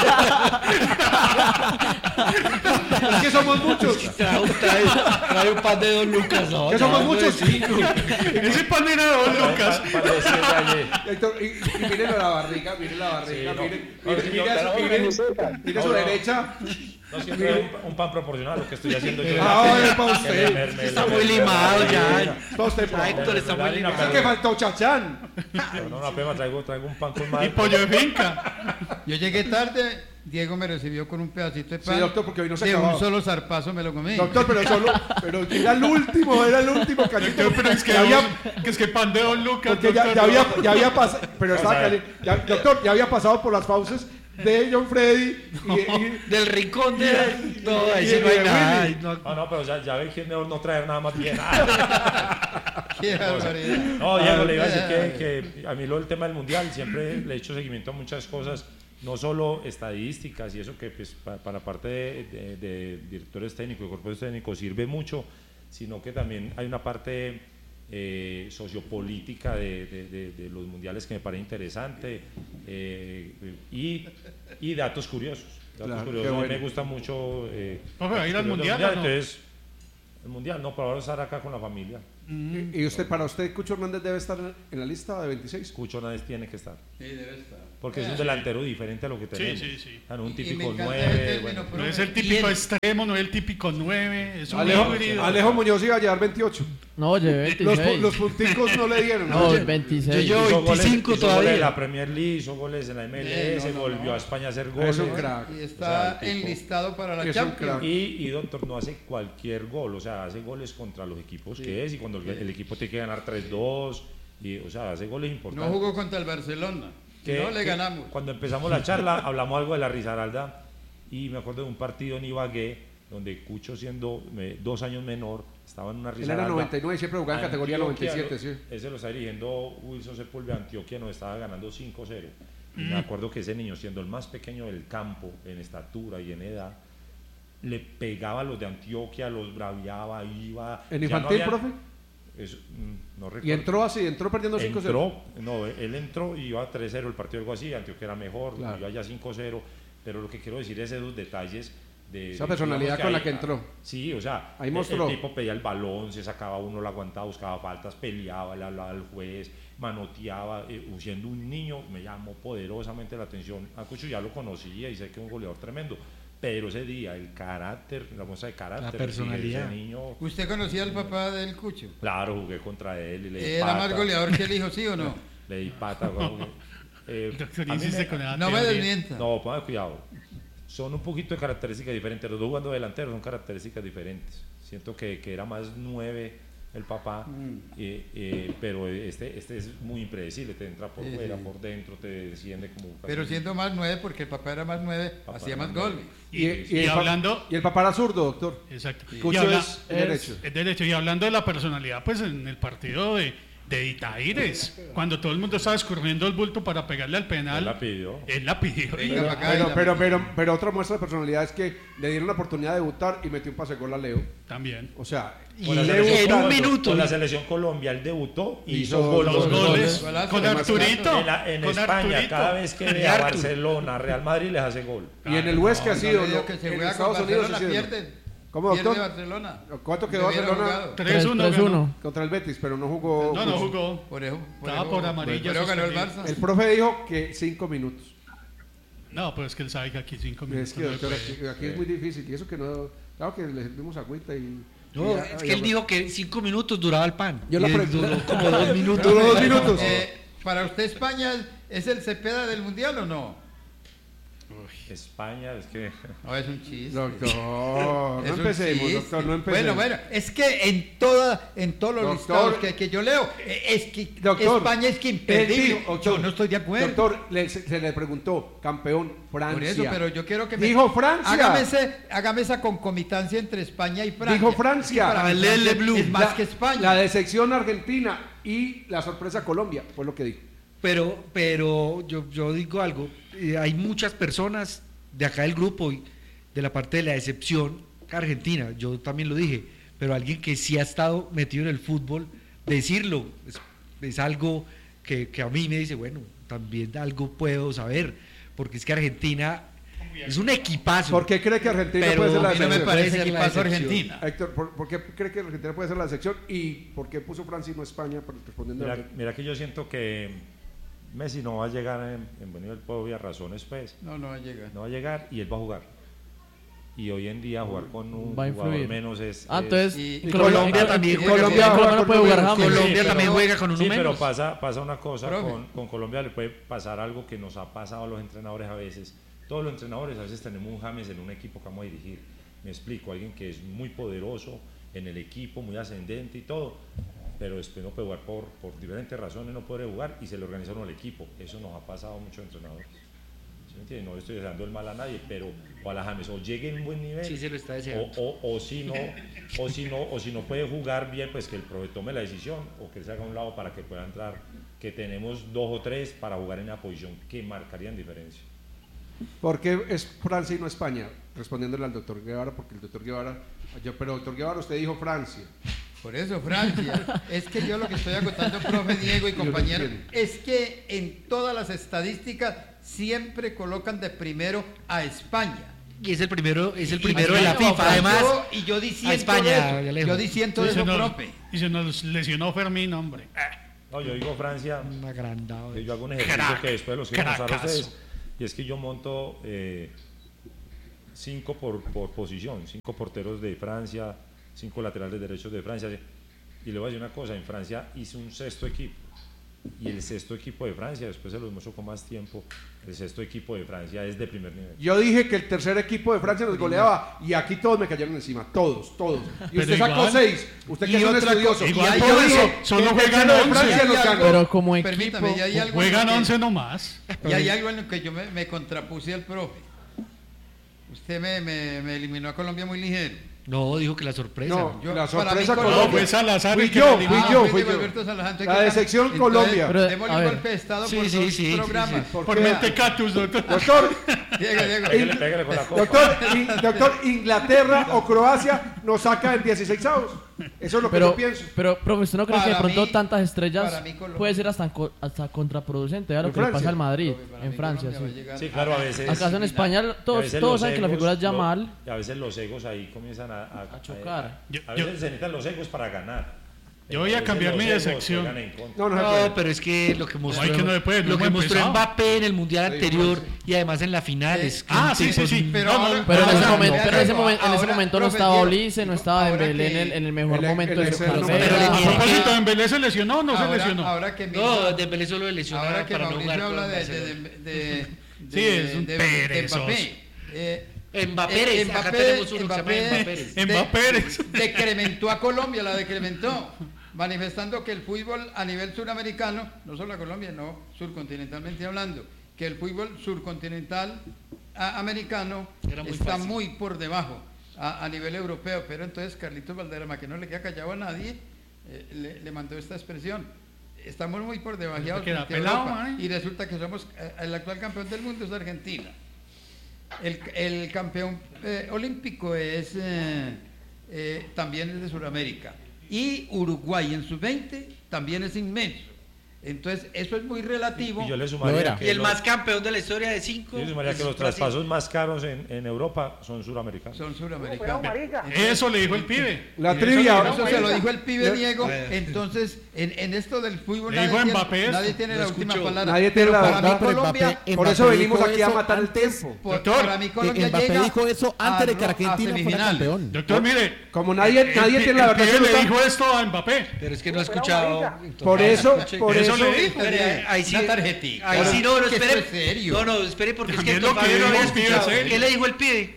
Es que somos muchos. Trae, trae, trae un pan de dos lucas, ¿no? Que somos Ya, muchos. sí. Ese pan era de dos lucas. pa- para decirle ayer. Héctor, y, y mire la barriga, mire la barriga, Sí, no. mire, No, mire, sí, mire, yo- a su- pero- mire, mire a su No, no. derecha. No, es que trae un, un pan proporcional a lo que estoy haciendo yo. Ah, es para Que usted. me- me- Está me- muy me- limado me- ya. Para usted, Ya, profe. Héctor está muy Harina, limado. Es que faltó chachán. No, no, no, pema, traigo, traigo un pan con más. Y pollo de finca. Yo llegué tarde, Diego me recibió con un pedacito de pan. Sí, doctor, porque hoy no se de acababa. un solo zarpazo me lo comí. Doctor, pero solo, pero era el último, era el último cachito. Doctor, pero es que, Ya había, que es que pan de dos lucas. porque ya, doctor, ya no. había, ya había pasado, pero estaba O sea, caliente. Ya- doctor, ya había pasado por las fauces de John Freddy y, y- Del rincón de... No, ahí y- sí no y hay de nada. Willy. Ay, no. No, no, pero ya, ya ven que es mejor no traer nada más bien. Ah. Qué barbaridad. No, Diego, le iba a decir que, que a mí lo del tema del mundial siempre le he hecho seguimiento a muchas cosas, no solo estadísticas y eso que pues, pa- para parte de, de- de directores técnicos y cuerpos técnicos sirve mucho, sino que también hay una parte eh, sociopolítica de, de, de, de los mundiales que me parece interesante, eh, y, y datos curiosos. Datos Claro, curiosos. qué A mí bueno. me gusta mucho. Eh, Profe, ¿va a ir al el mundial o no? Entonces, el mundial, no, pero ahora estar acá con la familia. Mm. ¿Y usted, para usted, Cucho Hernández debe estar en la lista de veintiséis? Cucho Hernández tiene que estar. Sí, debe estar. Porque es un delantero diferente a lo que Sí, tenemos. sí, sí. O sea, no un Y- y típico me encanta nueve. ese término, Bueno, pero- No es el típico extremo, no es el típico nueve, es un Alejo, híbrido. Alejo Muñoz iba a llevar veintiocho. No, llevé Los, pu- veintiséis. los punticos no le dieron. No, Oye, veintiséis. Yo- hizo goles- veinticinco hizo goles todavía. en la Premier League, hizo goles en la M L S, Eh, no, no, volvió no. a España a hacer goles. Es un crack. Y O sea, está el tipo- enlistado para la Es un Champions. crack. Y, y Doctor no hace cualquier gol, o sea, hace goles contra los equipos que es, y cuando el, el equipo tiene que ganar tres dos, y, o sea, hace goles importantes. No jugó contra el Barcelona. que- no le que ganamos. Cuando empezamos la charla hablamos algo de la Risaralda, y me acuerdo de un partido en Ibagué donde Cucho, siendo eh, dos años menor, estaba en una Él Risaralda. era noventa y nueve y siempre jugaba en categoría noventa y Antioquia, siete, sí. Ese lo está dirigiendo Wilson Sepúlveda. Antioquia nos estaba ganando cinco cero. Y me acuerdo que ese niño, siendo el más pequeño del campo en estatura y en edad, le pegaba a los de Antioquia, los braviaba, iba. ¿En ya no infantil, había- profe? Eso, mm, no recuerdo. Y entró así, entró perdiendo cinco cero. Entró, no, él entró y iba tres cero el partido, algo así. Antioquia era mejor, Claro. iba ya cinco cero. Pero lo que quiero decir es esos detalles. De, Esa de- personalidad digamos con la ahí- que entró. Sí, o sea, Ahí el- mostró. el tipo pedía el balón, se sacaba uno, lo aguantaba, buscaba faltas, peleaba, le hablaba al juez, manoteaba, eh, siendo un niño me llamó poderosamente la atención. A Cucho ya lo conocía y sé que es un goleador tremendo, pero ese día el carácter, la muestra de carácter, La sí, personalidad. ese niño, ¿Usted conocía al papá del Cucho? claro, jugué contra él y le di ¿Era pata, más goleador que el hijo, sí o no? le di pata. güey. Eh, Doctor, a mí insiste me- con la No me teoría. desmienta. no, ponga cuidado. Son un poquito de características diferentes. Los dos jugando delanteros son características diferentes. Siento que, que era más nueve el papá, eh, eh, pero este, este es muy impredecible. Te entra por Sí, fuera, sí. por dentro, te desciende como. Pero casi- siendo más nueve, porque el papá era más nueve, Papá hacía era más más goles. Y, Y, y el pa- hablando, y el papá era zurdo, doctor. exacto. Y Cucho habla- es el derecho. es derecho. Y hablando de la personalidad, pues en el partido de, de Itaires, cuando todo el mundo estaba escurriendo el bulto para pegarle al penal, Él la pidió. él la pidió. y- Venga, pa' acá, Pero, y la- pero, pero, pero otra muestra de personalidad es que le dieron la oportunidad de debutar y metió un pase gol a Leo. También. O sea, Con la Y selección en un Colombia- minuto. Con la selección Colombia, él debutó y Hizo hizo gol. Los Los goles goles. Golazo, con además, Arturito. En, la- en con España, Arturito. cada vez que Y ve a Artur. Barcelona, Real Madrid les hace gol. y en el Huesca ha No, sido. no le digo ¿no? que se En juega con Estados Unidos Barcelona, ha sido. pierde. ¿Cómo, Pierde doctor? Barcelona. ¿Cuánto quedó Debiera Barcelona? jugado. tres uno. tres uno. Contra el Betis, pero no jugó. No, no Cucho. jugó. Por eso, por Estaba eso- por amarilla Pero ganó el suspendido. Barça. El profe dijo que cinco minutos. No, pues es que él sabe que aquí cinco Es minutos. que, no doctor, se puede. aquí, aquí es muy difícil. Y eso que no. Claro que le servimos agüita y. No, y- es y- que él dijo que cinco minutos duraba el pan. Yo la Y pre- duró como dos minutos. Duró dos minutos. Eh, ¿Para usted España es el Cepeda del Mundial o no? España, es que. No, es un chiste. Doctor, no Es un empecemos, chiste. doctor, no empecemos. Bueno, bueno, es que en toda, en todos los Doctor. listados que, que yo leo, eh, es que Doctor, España es que imperdible. él dijo- Yo no estoy de acuerdo. Doctor, le- se, se le preguntó, campeón, Francia. Por eso, pero yo quiero que me... Dijo Francia. Hágame, ese- hágame esa concomitancia entre España y Francia. Dijo Francia. Es que para mí Lele Francia Blue. es más la, que España. La decepción Argentina y la sorpresa Colombia, fue lo que dijo. Pero, pero yo, yo digo algo, eh, hay muchas personas de acá del grupo y de la parte de la decepción argentina, yo también lo dije, pero alguien que sí ha estado metido en el fútbol, decirlo es, es algo que, que a mí me dice, bueno, también algo puedo saber, porque es que Argentina es un equipazo. ¿Por qué cree que Argentina Pero puede ser la a mí no me decepción? parece Ese la equipazo decepción. Argentina. Héctor, ¿por, por qué cree que Argentina puede ser la decepción? ¿Y por qué puso Francia y no España? Por- Respondiendo a Mira, mira que yo siento que Messi no va a llegar en, en buen nivel por obvias razones, pues. No, no va a llegar. No va a llegar y él va a jugar. Y hoy en día jugar con un Va a jugador influir. menos es. Ah, es- entonces Y- y Colombia Colombia también y juega Colombia, con- Colombia no puede jugar con- James. Colombia pero- también juega con uno Sí, menos. pero pasa, pasa una cosa, Profe. con, con Colombia le puede pasar algo que nos ha pasado a los entrenadores a veces. Todos los entrenadores a veces tenemos un James en un equipo que vamos a dirigir. Me explico, alguien que es muy poderoso en el equipo, muy ascendente y todo, pero después no puede jugar por, por diferentes razones, no puede jugar y se le organiza uno el equipo. Eso nos ha pasado a muchos entrenadores. ¿Sí me entiende? No estoy deseando el mal a nadie, pero ojalá James o llegue en buen nivel, Sí, se lo está o, deseando. o, o si no, o si no, o si no puede jugar bien, pues que el profe tome la decisión o que él se haga a un lado para que pueda entrar, que tenemos dos o tres para jugar en la posición que marcarían diferencia. ¿Por qué es Francia y no España? Respondiéndole al doctor Guevara, porque el doctor Guevara, yo, pero doctor Guevara, usted dijo Francia. Por eso, Francia. Es que yo lo que estoy acotando, profe Diego y compañero, es que en todas las estadísticas siempre colocan de primero a España. Y es el primero, es el Y- primero y- de la y- FIFA, y- además. yo- y yo diciendo a España, eso, Alejo. yo diciendo Y se eso, nos- profe. Y se nos lesionó Fermín, hombre. No, yo digo Francia, Un agrandado. que yo hago un ejercicio Crack, que después los quiero mostrar a cracazo. ustedes, y es que yo monto eh, cinco por, por posición, cinco porteros de Francia, cinco laterales derechos de Francia, y le voy a decir una cosa, en Francia hice un sexto equipo, y el sexto equipo de Francia, después se los muestro con más tiempo, el sexto equipo de Francia es de primer nivel. Yo dije que el tercer equipo de Francia nos goleaba y aquí todos me cayeron encima, todos, todos. Y Pero usted sacó igual- seis, usted que y es un otra estudioso. cosa- igual y por yo eso, dije solo que el juegan tercero de once. Francia nos Y ganó. algo- Pero como equipo... Permítame, y hay algo en Juegan lo que- once nomás. Y hay algo en lo que yo me, me contrapuse al profe. Usted me, me, me eliminó a Colombia muy ligero. No, dijo que la sorpresa. No, Yo- la para sorpresa mí Colombia. Colombia- Fue Salazar Fui el que yo, lo fui eliminó. yo, fui fui de yo. Alberto Salazar, entonces, La ¿qué de tal? sección Entonces, Colombia. Pero, démosle a un ver. golpe de estado Sí, por sí, dos sí, sí, programas. ¿Por Por qué? mentecatus, doctor. Doctor, Diego, Diego. Pégale, pégale con la copa. doctor, in- doctor, Inglaterra o Croacia nos saca en dieciseisavos. Eso es lo que Pero, yo pienso. pero, profe, ¿usted no cree que de Para pronto mí- tantas estrellas para mí Colombia- puede ser hasta, co- hasta contraproducente? Vea lo ¿En que le Francia? pasa al Madrid, Profe, para en mí Francia, Colombia va a sí. llegar Sí, claro, a veces... Acaso en España y a todos, veces todos los saben que la egos, figura es lo- Yamal. y a veces los egos ahí comienzan a, a, A chocar. A, Yo- a yo- veces se necesitan los egos para ganar. Yo voy a veces cambiar los mi de egos sección. juegan en contra. No, no, se No, puede. pero es que lo que mostró, hay que no se puede, no lo que hemos mostró empezado. Mbappé en el mundial anterior y además en la final Sí. es que Ah, un sí, tipo sí, sí. es- Pero, No, no, ahora- Pero en ese ahora- momento, pero en ese ahora- momento, en ese momento no profe, estaba Diego, Olise, no estaba ahora Dembélé en que- el, en el mejor el- momento el de su excelente carrera. Pero le A tiene propósito, que- ¿Dembélé se lesionó o no se ahora- lesionó? Ahora que No, Milton- Dembélé solo le lesionó ahora que para no Mauricio jugar habla con de, Barcelona. de, de, de, Sí, es un de- de perezoso. Mbappé. Eh, Mbappé, eh, acá tenemos uno que se llama Mbappé Mbappé. de- Mbappé. decrementó a Colombia, la decrementó, manifestando que el fútbol a nivel suramericano, no solo a Colombia, no, surcontinentalmente hablando, que el fútbol surcontinental a- americano Era muy está fácil. muy por debajo a, a nivel europeo, pero entonces Carlitos Valderrama, que no le queda callado a nadie, eh, le, le mandó esta expresión. Estamos muy por debajo Eso queda frente a pelado, Europa, man. y resulta que somos eh, el actual campeón del mundo es Argentina. El, el campeón eh, olímpico es eh, eh, también es de Sudamérica. Y Uruguay en sus veinte también es inmenso. Entonces, eso es muy relativo. Y yo le Lo sumaría era. que Y el los- más campeón de la historia de cinco. yo le sumaría es que los Brasil. traspasos más caros en, en Europa son suramericanos. Son suramericanos. Eso le dijo el pibe. La Y eso trivia, le dijo- Eso se lo dijo el pibe Le- Diego. Eh. Entonces, en, en esto del fútbol, Le nadie dijo tiene, Mbappé esto. nadie tiene Lo la última escuchó. palabra. Nadie tiene Pero la para verdad, mí pero Colombia, Mbappé- Por eso Mbappé venimos dijo aquí a eso matar el antes. tiempo. por- Doctor, para mí Colombia Mbappé llega dijo eso a antes de que ro- a Argentina fuera semifinales. campeón. Doctor, mire. Como nadie, el nadie pi- tiene la el verdad pibe le absoluta. dijo esto a Mbappé. Pero es que no he escuchado. Por eso, por Eso eso, le dijo. Espere, ahí sí. Una tarjetita. Ahí sí, no, no, Que espere. esto es serio. No, no, espere, porque es que También don lo que Fabio no dijo había el pibe escuchado. es serio. ¿Qué le dijo el pibe?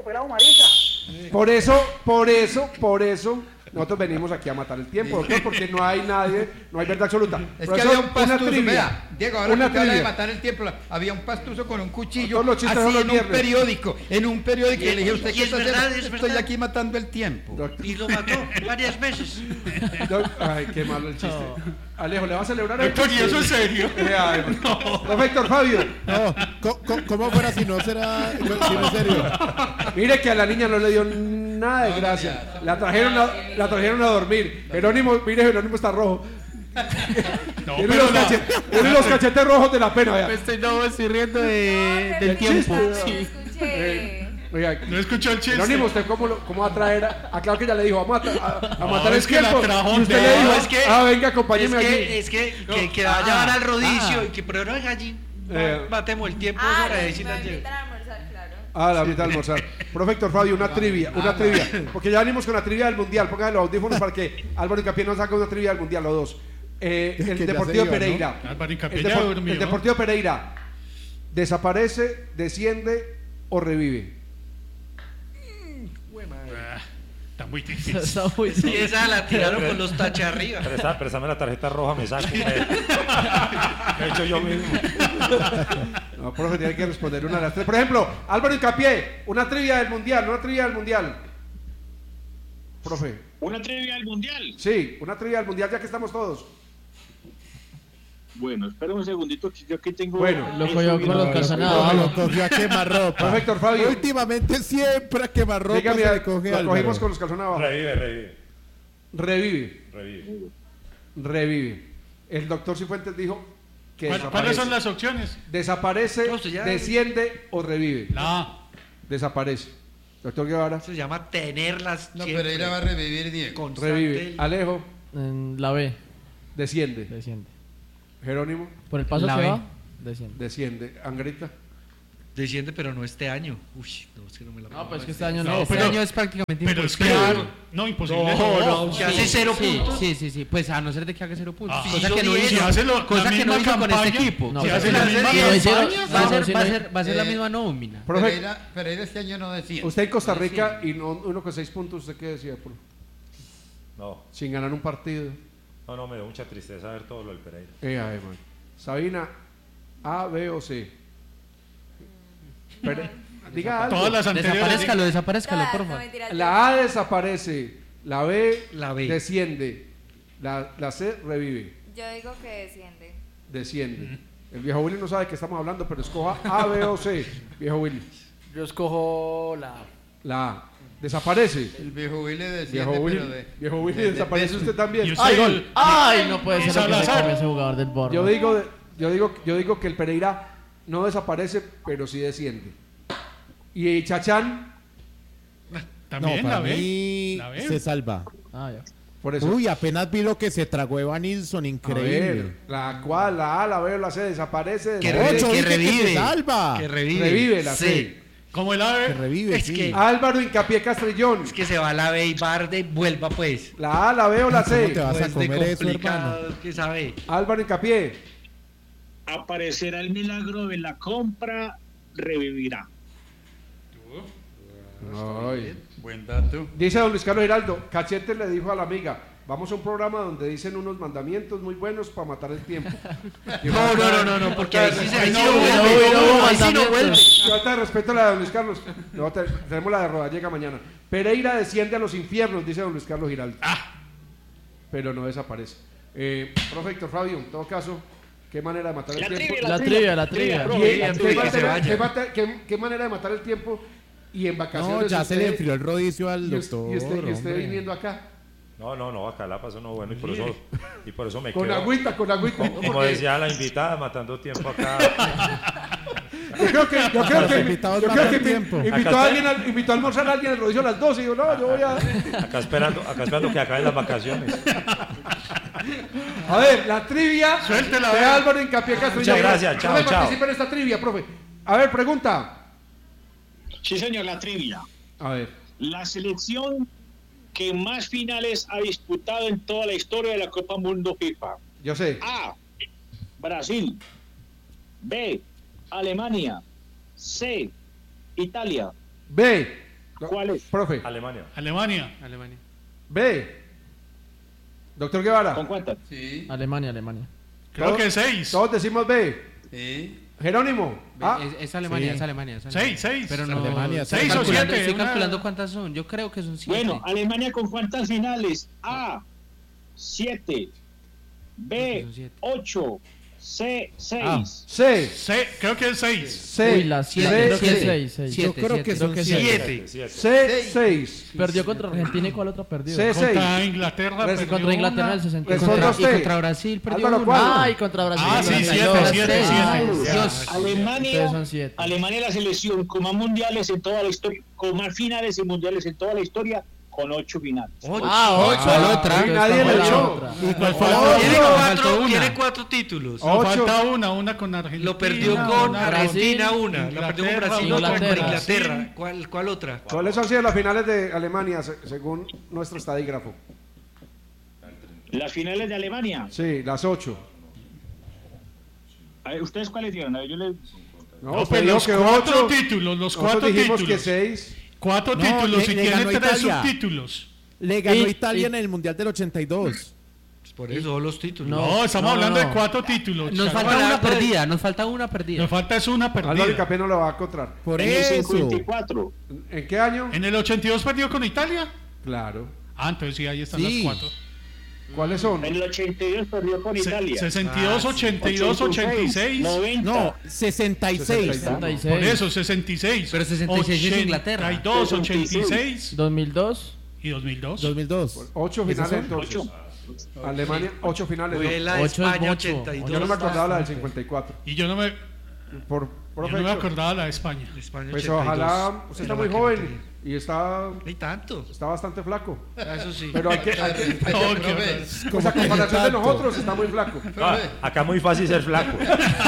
por eso, por eso, por eso, nosotros venimos aquí a matar el tiempo, doctor, porque no hay nadie, no hay verdad absoluta. Es Por que eso, había un una pastuso, trivia, vea, Diego, ahora una que usted habla de trivia. matar el tiempo, la- había un pastuso con un cuchillo, Todos los chistes son así los en un viernes. periódico, en un periódico, y, Y- le dije, ¿usted y qué es está verdad, haciendo? es Estoy verdad. aquí matando el tiempo. Doctor, Y lo mató varias veces. doc- ay, qué malo el chiste. Alejo, ¿le va a celebrar el Doctor, ¿y chiste? eso es serio? Eh, ay, Perfecto, Fabio. No, co- co- ¿cómo fuera si no será si no es serio? Mire que a la niña no le dio nada de gracia. La trajeron a, la trajeron a dormir. Jerónimo, mire, Jerónimo está rojo. No, Tiene pero los, la- cachetes, tiene los cachetes rojos de la pena. vea. Me estoy, no, me estoy riendo de, del El tiempo. chiste. Sí. Escuché. Oiga, No escuchó el chiste. Jerónimo, ¿usted cómo, lo, cómo va a traer? A, a claro que ya le dijo, vamos a, tra- a- a No, matar el es que la tiempo. trajo Y usted de- le dijo, No, es que- ah, venga, Es acompáñeme aquí. que, es que, que, que va a llevar al rodicio y que pero no allí Eh. matemos el tiempo. Ah, es hora de no, decir me ayer. invitan a almorzar, claro. Ah, la mitad de almorzar. Profector Fabio, una trivia, una trivia. Porque ya venimos con la trivia del mundial. Póngale los audífonos para que Álvaro Incapié nos saque una trivia del mundial, los dos. Eh, Que el ya Deportivo se iba, ¿no? Pereira. Álvaro Incapié el, ya Depor- durmió. el Deportivo Pereira. ¿Desaparece, desciende o revive? Ah, Está muy difícil. Está muy Y esa la tiraron con los taches arriba. Presta- Préstame la tarjeta roja, me saco. Me, me he hecho yo mismo. No, profe, tiene que responder una de las tres. Por ejemplo, Álvaro Incapié, una trivia del mundial, una trivia del mundial. Profe. Una trivia del mundial. Sí, una trivia del mundial ya que estamos todos. Bueno, espera un segundito que yo aquí tengo. Bueno, Lo eso cogió bien. con los No, calzonados. lo cogió a quemarropa. Perfecto, Fabio. Últimamente siempre a quemarropa Dígame, se le coge lo Álvaro. cogimos con los calzones abajo. Revive, revive. Revive. Revive. Revive. El doctor Cifuentes dijo que ¿Cuál- desaparece. ¿Cuáles son las opciones? Desaparece, No, usted ya- desciende o revive. La A. Desaparece. Doctor Guevara. Eso se llama tenerlas. No, siempre. Pereira va a revivir, Diego. Constante. Revive. Alejo. En la B, Desciende. desciende. Jerónimo. Por el paso La que B. va, desciende. Desciende. Angrita. Desciende, pero no este año. Uy, no, es que no me la No, pues que este año no. No, Este pero- año es prácticamente Pero es que. imposible. No, imposible. No, no, que hace cero sí, puntos. Sí, sí, sí. Pues a no ser de que haga cero puntos. Ah, cosa sí, que no sí, hizo, si hace lo- la cosa que no misma hizo con este campaña, equipo. No, si pero hace si la no misma hicieron- campaña, Va a no, ser, si va a no- ser, va a ser la Eh, misma nómina. Profe, Pereira, Pereira este año no decía. usted en Costa Rica y no, uno con seis puntos, ¿usted qué decía? Por- No, sin ganar un partido. no, no, me da mucha tristeza ver todo lo del Pereira. Eh, ay, man. Sabina, A, B o C. Pere- diga algo. todas las anteriores. Desaparezcalo, desaparezcalo, Todas, por no, favor. mentira, La A desaparece, la B, La B. desciende, la, la C revive, Yo digo que desciende. desciende. El viejo Willy no sabe de qué estamos hablando, pero escoja A, B o C, viejo Willy. Yo escojo la La A desaparece. El viejo Willy desciende, Viejo Willy, pero de... viejo Willy de- de desaparece peso. usted también. Y usted- ¡Ay, gol! ¡Ay! No puede Y ser lo que se Salazar. come ese jugador del Borno. Yo digo, yo digo, yo digo que el Pereira no desaparece, pero sí desciende. Y Chachán, También no, la para B. mí La B. se salva. Ah, ya. por eso. Uy, apenas vi lo que se tragó Evanilson, A increíble. ver, la cual, la A, la B o la C desaparece. Que, desciende, re- Ocho, que dije que revive. se salva. Que revive. revive la Sí. C. Como el A Que B. revive, Es sí. que- Álvaro Hincapié Castrillón. Es que se va a la B y Barde, vuelva pues. La A, la B o la ¿Cómo te C. vas a Pues de comer eso, complicado, hermano? que sabe. Álvaro Hincapié. Aparecerá el milagro de la compra, revivirá. Ay. Buen dato. Dice don Luis Carlos Giraldo, Cachete le dijo a la amiga, vamos a un programa donde dicen unos mandamientos muy buenos para matar el tiempo. No, no, no, no, no, porque ahí sí se ahí sí no, no no, vuelve. no, no, Ahí sí no vuelve. Falta de respeto a la de don Luis Carlos. No, te- tenemos la de Rodallega mañana. Pereira desciende a los infiernos, dice don Luis Carlos Giraldo. Pero no desaparece. Eh, profe Héctor Fabio, en todo caso, ¿qué manera de matar el La tiempo? trivia, La trivia, la trivia. ¿Y profe, en- la qué, trivia. que se manera, vaya. qué mata- qué- qué manera de matar el tiempo? Y en vacaciones. No, ya se usted- le enfrió el rodicio al y us- doctor. Y usted, y usted hombre. viniendo acá. No, no, no, acá la pasó no bueno y por eso, y por eso me Con quedo. agüita, con agüita. Como, como Porque decía la invitada, matando tiempo acá. Yo creo que, yo creo Los que, invitados yo matan creo que mi- tiempo. invitó, Acá a está. alguien, al- invitó a almorzar a alguien el rodillo a las doce y yo, no, yo voy a... Acá esperando, acá esperando que acaben las vacaciones. A ver, la trivia Suéltela, de a ver. Álvaro Hincapié Castrillón. Muchas gracias, chao, Profe, chao. participe en esta trivia, profe. A ver, pregunta. Sí, señor, la trivia. A ver. La selección que más finales ha disputado en toda la historia de la Copa Mundo FIFA. Yo sé. A. Brasil. B. Alemania. C. Italia. B. ¿Cuál es? Profe. Alemania. Alemania. Alemania. B. Doctor Guevara. ¿Con cuántas? Sí. Alemania, Alemania. Creo Todos- que seis. Todos decimos B. Sí. Jerónimo. Ah, Es, es Alemania, sí. es Alemania. Es Alemania. Seis, seis. Pero no. Alemania, estoy seis o calculando- siete, Estoy una- calculando cuántas son. Yo creo que son siete. Bueno, Alemania con cuántas finales? A. siete. B. Son siete. ocho. C. seis. Ah. C. Se- creo que es seis. C. Uy, la siete, C. creo que C. es seis, seis. Siete, Yo creo siete, que creo son que siete. Siete. Siete. C. seis. Perdió contra Argentina y ¿cuál otra perdió? C. Contra seis. Inglaterra. Res- perdió Contra Inglaterra en una. el sesenta y Responda cuatro. usted. Y contra Brasil perdió Álvaro, uno. ¿cuál? Ay, contra Brasil. Ah, sí, noventa y siete, dos. siete, Ay, siete. Dios. Alemania, Ustedes son siete. Alemania es la selección con más mundiales en toda la historia, con más finales y mundiales en toda la historia, con ocho finales. Ah, ocho. ¿Cuál otra? Entonces Nadie esta le fue la echó. otra. ¿Y cuál No, fue la no, otra? Tiene no, cuatro, faltó una. tiene cuatro títulos. No, Ocho. falta una, una con Argentina. Lo perdió con una Argentina Brasil, una, la perdió con Inglaterra, Brasil, una otra con Inglaterra. Inglaterra. ¿Cuál, cuál otra? ¿Cuáles han sido las finales de Alemania se- según nuestro estadígrafo? Las finales de Alemania. Sí, las ocho. A ver, ¿ustedes cuáles dieron? A ver, yo les... No, No, usted pero dijo los que cuatro ocho. títulos, los Nosotros cuatro dijimos títulos. que seis. Cuatro No, títulos le- y le tiene ganó tres Italia. subtítulos. Le ganó Y- Italia y- en el Mundial del ochenta y dos. Por eso son los títulos. No. No, estamos no, hablando no. de cuatro títulos. Nos Chaval. falta hablando una de- perdida, nos falta una perdida. Nos falta es una Álvaro perdida. Hincapié no lo va a encontrar. Por En el eso. cincuenta y cuatro. ¿En qué año? ¿En el ochenta y dos perdió con Italia? Claro. Ah, entonces sí, ahí están Sí. las cuatro. ¿Cuáles son? En el ochenta y dos perdió con Se- Italia. sesenta y dos, ochenta y dos, ochenta y seis. noventa. No, sesenta y seis. sesenta y seis. Por eso, sesenta y seis. Pero sesenta y seis es Inglaterra. ochenta y dos, ochenta y seis dos mil dos. y ¿Y dos mil dos? dos mil dos. Ocho ¿Esos finales son? entonces. Ocho. Alemania, ocho finales. Fue ¿no? la Ocho es España mucho. ochenta y dos. Yo no me acordaba la del cincuenta y cuatro. Y yo no me, Por, yo profe, no me Héctor, acordaba la de España. España pues ochenta y dos. ojalá, usted está Era muy la que joven no tenía. y está, Ni tanto. está bastante flaco. Eso sí. Pero hay que, hay que- hay que- No, qué Profe, pues a comparación de nosotros está muy flaco. Ah, acá muy fácil ser flaco.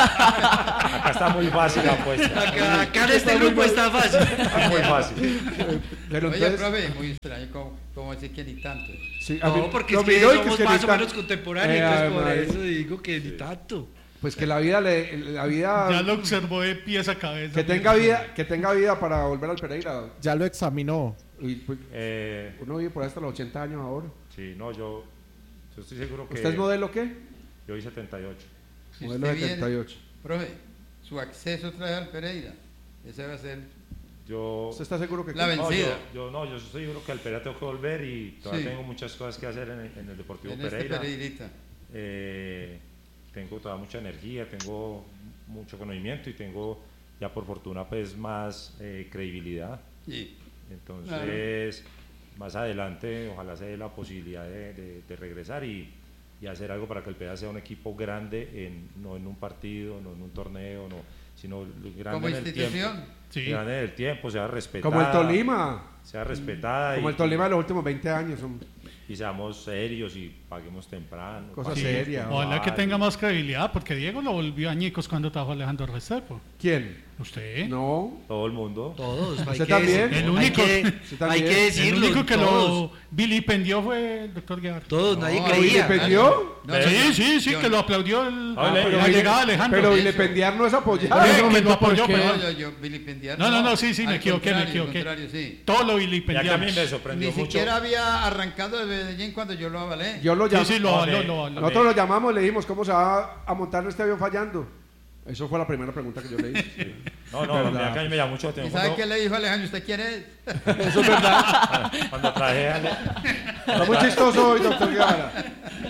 Acá está muy fácil la apuesta. Acá, acá en este grupo está fácil. Está muy fácil. Pero Oye, entonces, profe, muy extraño cómo, cómo decir que ni tanto. sí, a mí- No, porque lo es que miró y somos que más ni o tan- menos contemporáneos, Eh, entonces ay, por madre. eso digo que ni tanto. Pues que la vida le, la vida Ya lo observó de pies a cabeza. que tenga vida, que tenga vida para volver al Pereira. Ya lo examinó. Y, pues, Eh, uno vive por ahí hasta los ochenta años ahora. sí, no, yo, yo estoy seguro que... ¿Usted es modelo qué? Yo hice setenta y ocho. Si Modelo usted viene- setenta y ocho. Profe, su acceso otra vez al Pereira, ese va a ser Yo... ¿Usted está seguro que La qué? No, vencida. yo, yo no, yo estoy seguro que al Pereira tengo que volver y todavía Sí. tengo muchas cosas que hacer en el, en el Deportivo en este Pereira. Pereirita. Eh, tengo toda mucha energía, tengo mucho conocimiento y tengo ya por fortuna pues más eh, credibilidad. Sí. Entonces, más adelante ojalá se dé la posibilidad de, de- de regresar y, y hacer algo para que el Pereira sea un equipo grande, en, no en un partido, no en un torneo, no, sino grande Como en el tiempo. institución. Sí. Grande en el tiempo, sea respetada. Como el Tolima. Sea respetada. Como y, el Tolima de los últimos veinte años. Son y seamos serios y paguemos temprano. Cosas Sí. serias. Ojalá que tenga más credibilidad, porque Diego lo volvió añicos cuando trajo a Alejandro Restrepo. ¿Quién? ¿Usted? No. Todo el mundo. Todos. Hay ¿Usted que también? decir- El único- Hay que, Usted también. hay que El decirlo. único que todos. lo vilipendió fue el doctor Guevara. Todos, nadie No, creía. ¿Vilipendió? No, sí, no, sí, sí, yo- que lo aplaudió el, Ah, la pero vile- llegada de Alejandro. Pero Eso. vilipendiar no es apoyar. Eh, que lo momento, apoyó, porque- pero- No, yo, yo vilipendiar. No, no, no, sí, sí, me Al equivoqué, me contrario, al equivoqué. contrario, sí. Todo lo Y aquí a mí vilipendiamos. me sorprendió Ni mucho. siquiera había arrancado de Medellín cuando yo lo avalé. Yo lo Sí, llamo. sí, lo No, avaló, me- lo avaló. Nosotros lo llamamos, le dijimos cómo se va a montar este avión fallando. Eso fue la primera pregunta que yo le hice. No, no, Verdad. mira que a mí me llamó mucho la ¿Y atención. sabe Cuando, qué le dijo Alejandro? ¿Usted quién es? Eso es verdad. cuando traje a Ale- Está muy chistoso hoy, doctor Guevara.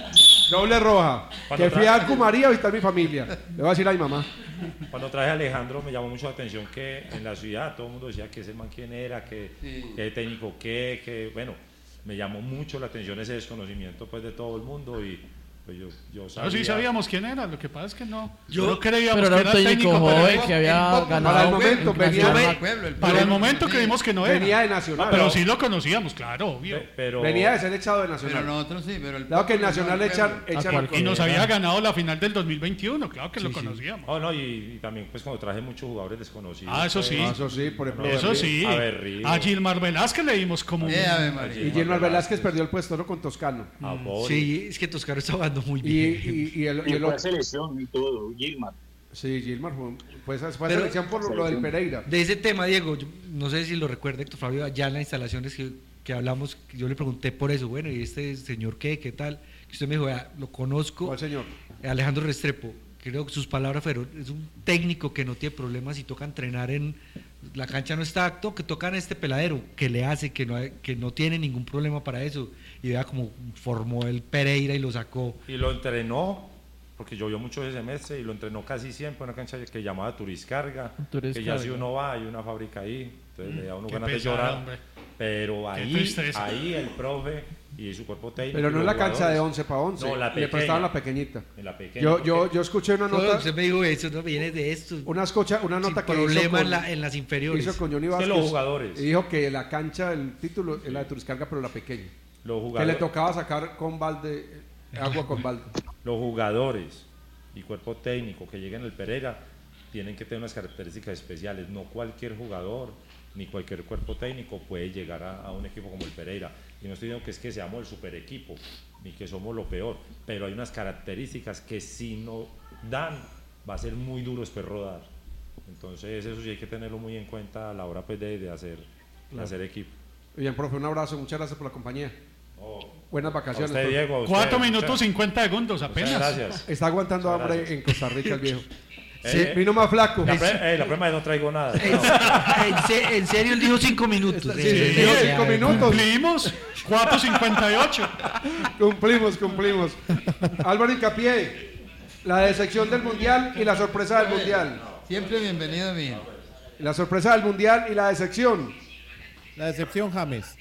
Doble roja. Cuando Que fui tra- a Cumaría a visitar mi familia. Le voy a decir a mi mamá. Cuando traje a Alejandro me llamó mucho la atención que en la ciudad todo el mundo decía que ese man quién era, que, Sí. que técnico qué, que bueno, me llamó mucho la atención ese desconocimiento pues de todo el mundo y pues yo, yo sabía. No, sí sabíamos quién era, lo que pasa es que no. Yo- no creíamos Pero era que un era técnico técnico, pero joven él- que había el- ganado. Para el momento, en venía- Nacional. El pueblo, el Para pueblo, el momento sí. creímos que no era. Venía de Nacional. Ah, pero sí lo conocíamos, claro, obvio. Pe- pero Venía de ser echado de Pero Nacional. nosotros sí, pero el Claro que el pueblo, Nacional no el echan, pueblo. echan cualquiera. Y nos Era. había ganado la final del dos mil veintiuno, claro que lo Sí, sí. conocíamos. oh, no, y, y también pues cuando traje muchos jugadores desconocidos. Ah, eso pues, sí. Ah, eso sí, por ejemplo. Eso sí. A ver, Río. A Gilmar Velázquez le dimos como. Eh, Ave María. Sí. Y Gilmar Velázquez perdió el puesto, ¿no? Con Toscano. a Boris. Sí, es que Toscano está jugando muy Y, bien. y, y el, y Y el- fue a selección y todo, Gilmar. sí, Gilmar fue, fue, fue a Pero- selección por lo, lo del Pereira. De ese tema, Diego, yo no sé si lo recuerda Héctor Fabio, allá en las instalaciones que, que hablamos, que yo le pregunté por eso, bueno, ¿y este señor qué? ¿Qué tal? Que usted me dijo, "Vea, lo conozco, ¿Cuál señor? Alejandro Restrepo". Creo que sus palabras fueron, es un técnico que no tiene problemas y toca entrenar en, la cancha no está acto, que tocan este peladero, que le hace, que no, hay- que no tiene ningún problema para eso. Y vea cómo formó el Pereira y lo sacó. Y lo entrenó, porque llovió mucho ese semestre, y lo entrenó casi siempre en una cancha que llamaba Turiscarga, que ya Turiscarga. si uno va, hay una fábrica ahí, entonces le da a uno Qué ganas de pesado, llorar. hombre. Pero Qué ahí, tristeza. ahí el profe y su cuerpo técnico. Pero y no en los la cancha de jugadores, once para once. No, la Le pequeña. prestaban la pequeñita. En la pequeña. Yo, porque- yo, yo escuché una Solo nota, usted me dijo eso, no viene de esto. una, escucha, una sin nota que hizo problema con, en, la- en las inferiores. hizo con Johnny Es que Vázquez. los jugadores. Y dijo que la cancha, el título es la de Turiscarga, pero la pequeña. los Que le jugadores, tocaba sacar con balde, eh, agua con balde. los jugadores y cuerpo técnico que lleguen al Pereira tienen que tener unas características especiales. No cualquier jugador ni cualquier cuerpo técnico puede llegar a, a un equipo como el Pereira. Y no estoy diciendo que es que seamos el super equipo, ni que somos lo peor, pero hay unas características que si no dan, va a ser muy duro después rodar. Entonces eso sí hay que tenerlo muy en cuenta a la hora pues, de, de hacer, de hacer equipo. Bien, profe, un abrazo, muchas gracias por la compañía. Oh, Buenas a vacaciones. usted, profe. Diego, a usted, Cuatro muchas- minutos cincuenta segundos muchas apenas. gracias. Está aguantando Muchas hambre gracias. en Costa Rica el viejo. Sí. Sí, vino más flaco. La, pre- eh, la prueba de no traigo nada. En, No. en se- en serio, él dijo cinco minutos. Sí, Eh, sí, dijo eh, cinco eh, minutos. Cumplimos. cuatro cincuenta y ocho. Cumplimos, cumplimos. Álvaro Hincapié, la decepción del Mundial y la sorpresa del Mundial. Siempre bienvenido, mi hijo. La sorpresa del Mundial y la decepción. La decepción, James.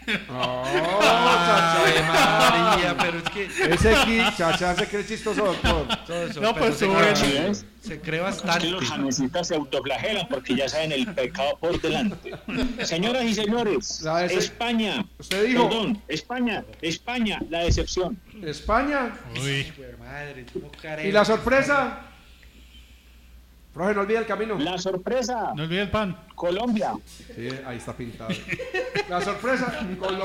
Oh, Ay, Chacha. María, pero es que... Ese aquí, Chacha se cree chistoso, doctor. Todo eso, No, pero pues se, tú cree, ves. se cree Es bastante. que los janesitas se autoflagelan porque ya saben el pecado por delante. Señoras y señores, La ese- España, Usted dijo- perdón, España, España, la decepción. España. Uy. Madre, ¿cómo ¿Y caremos? la sorpresa? Profe, no olvide el camino. La sorpresa, No olvide el pan. Colombia. Sí, ahí está pintado. La sorpresa, Colombia.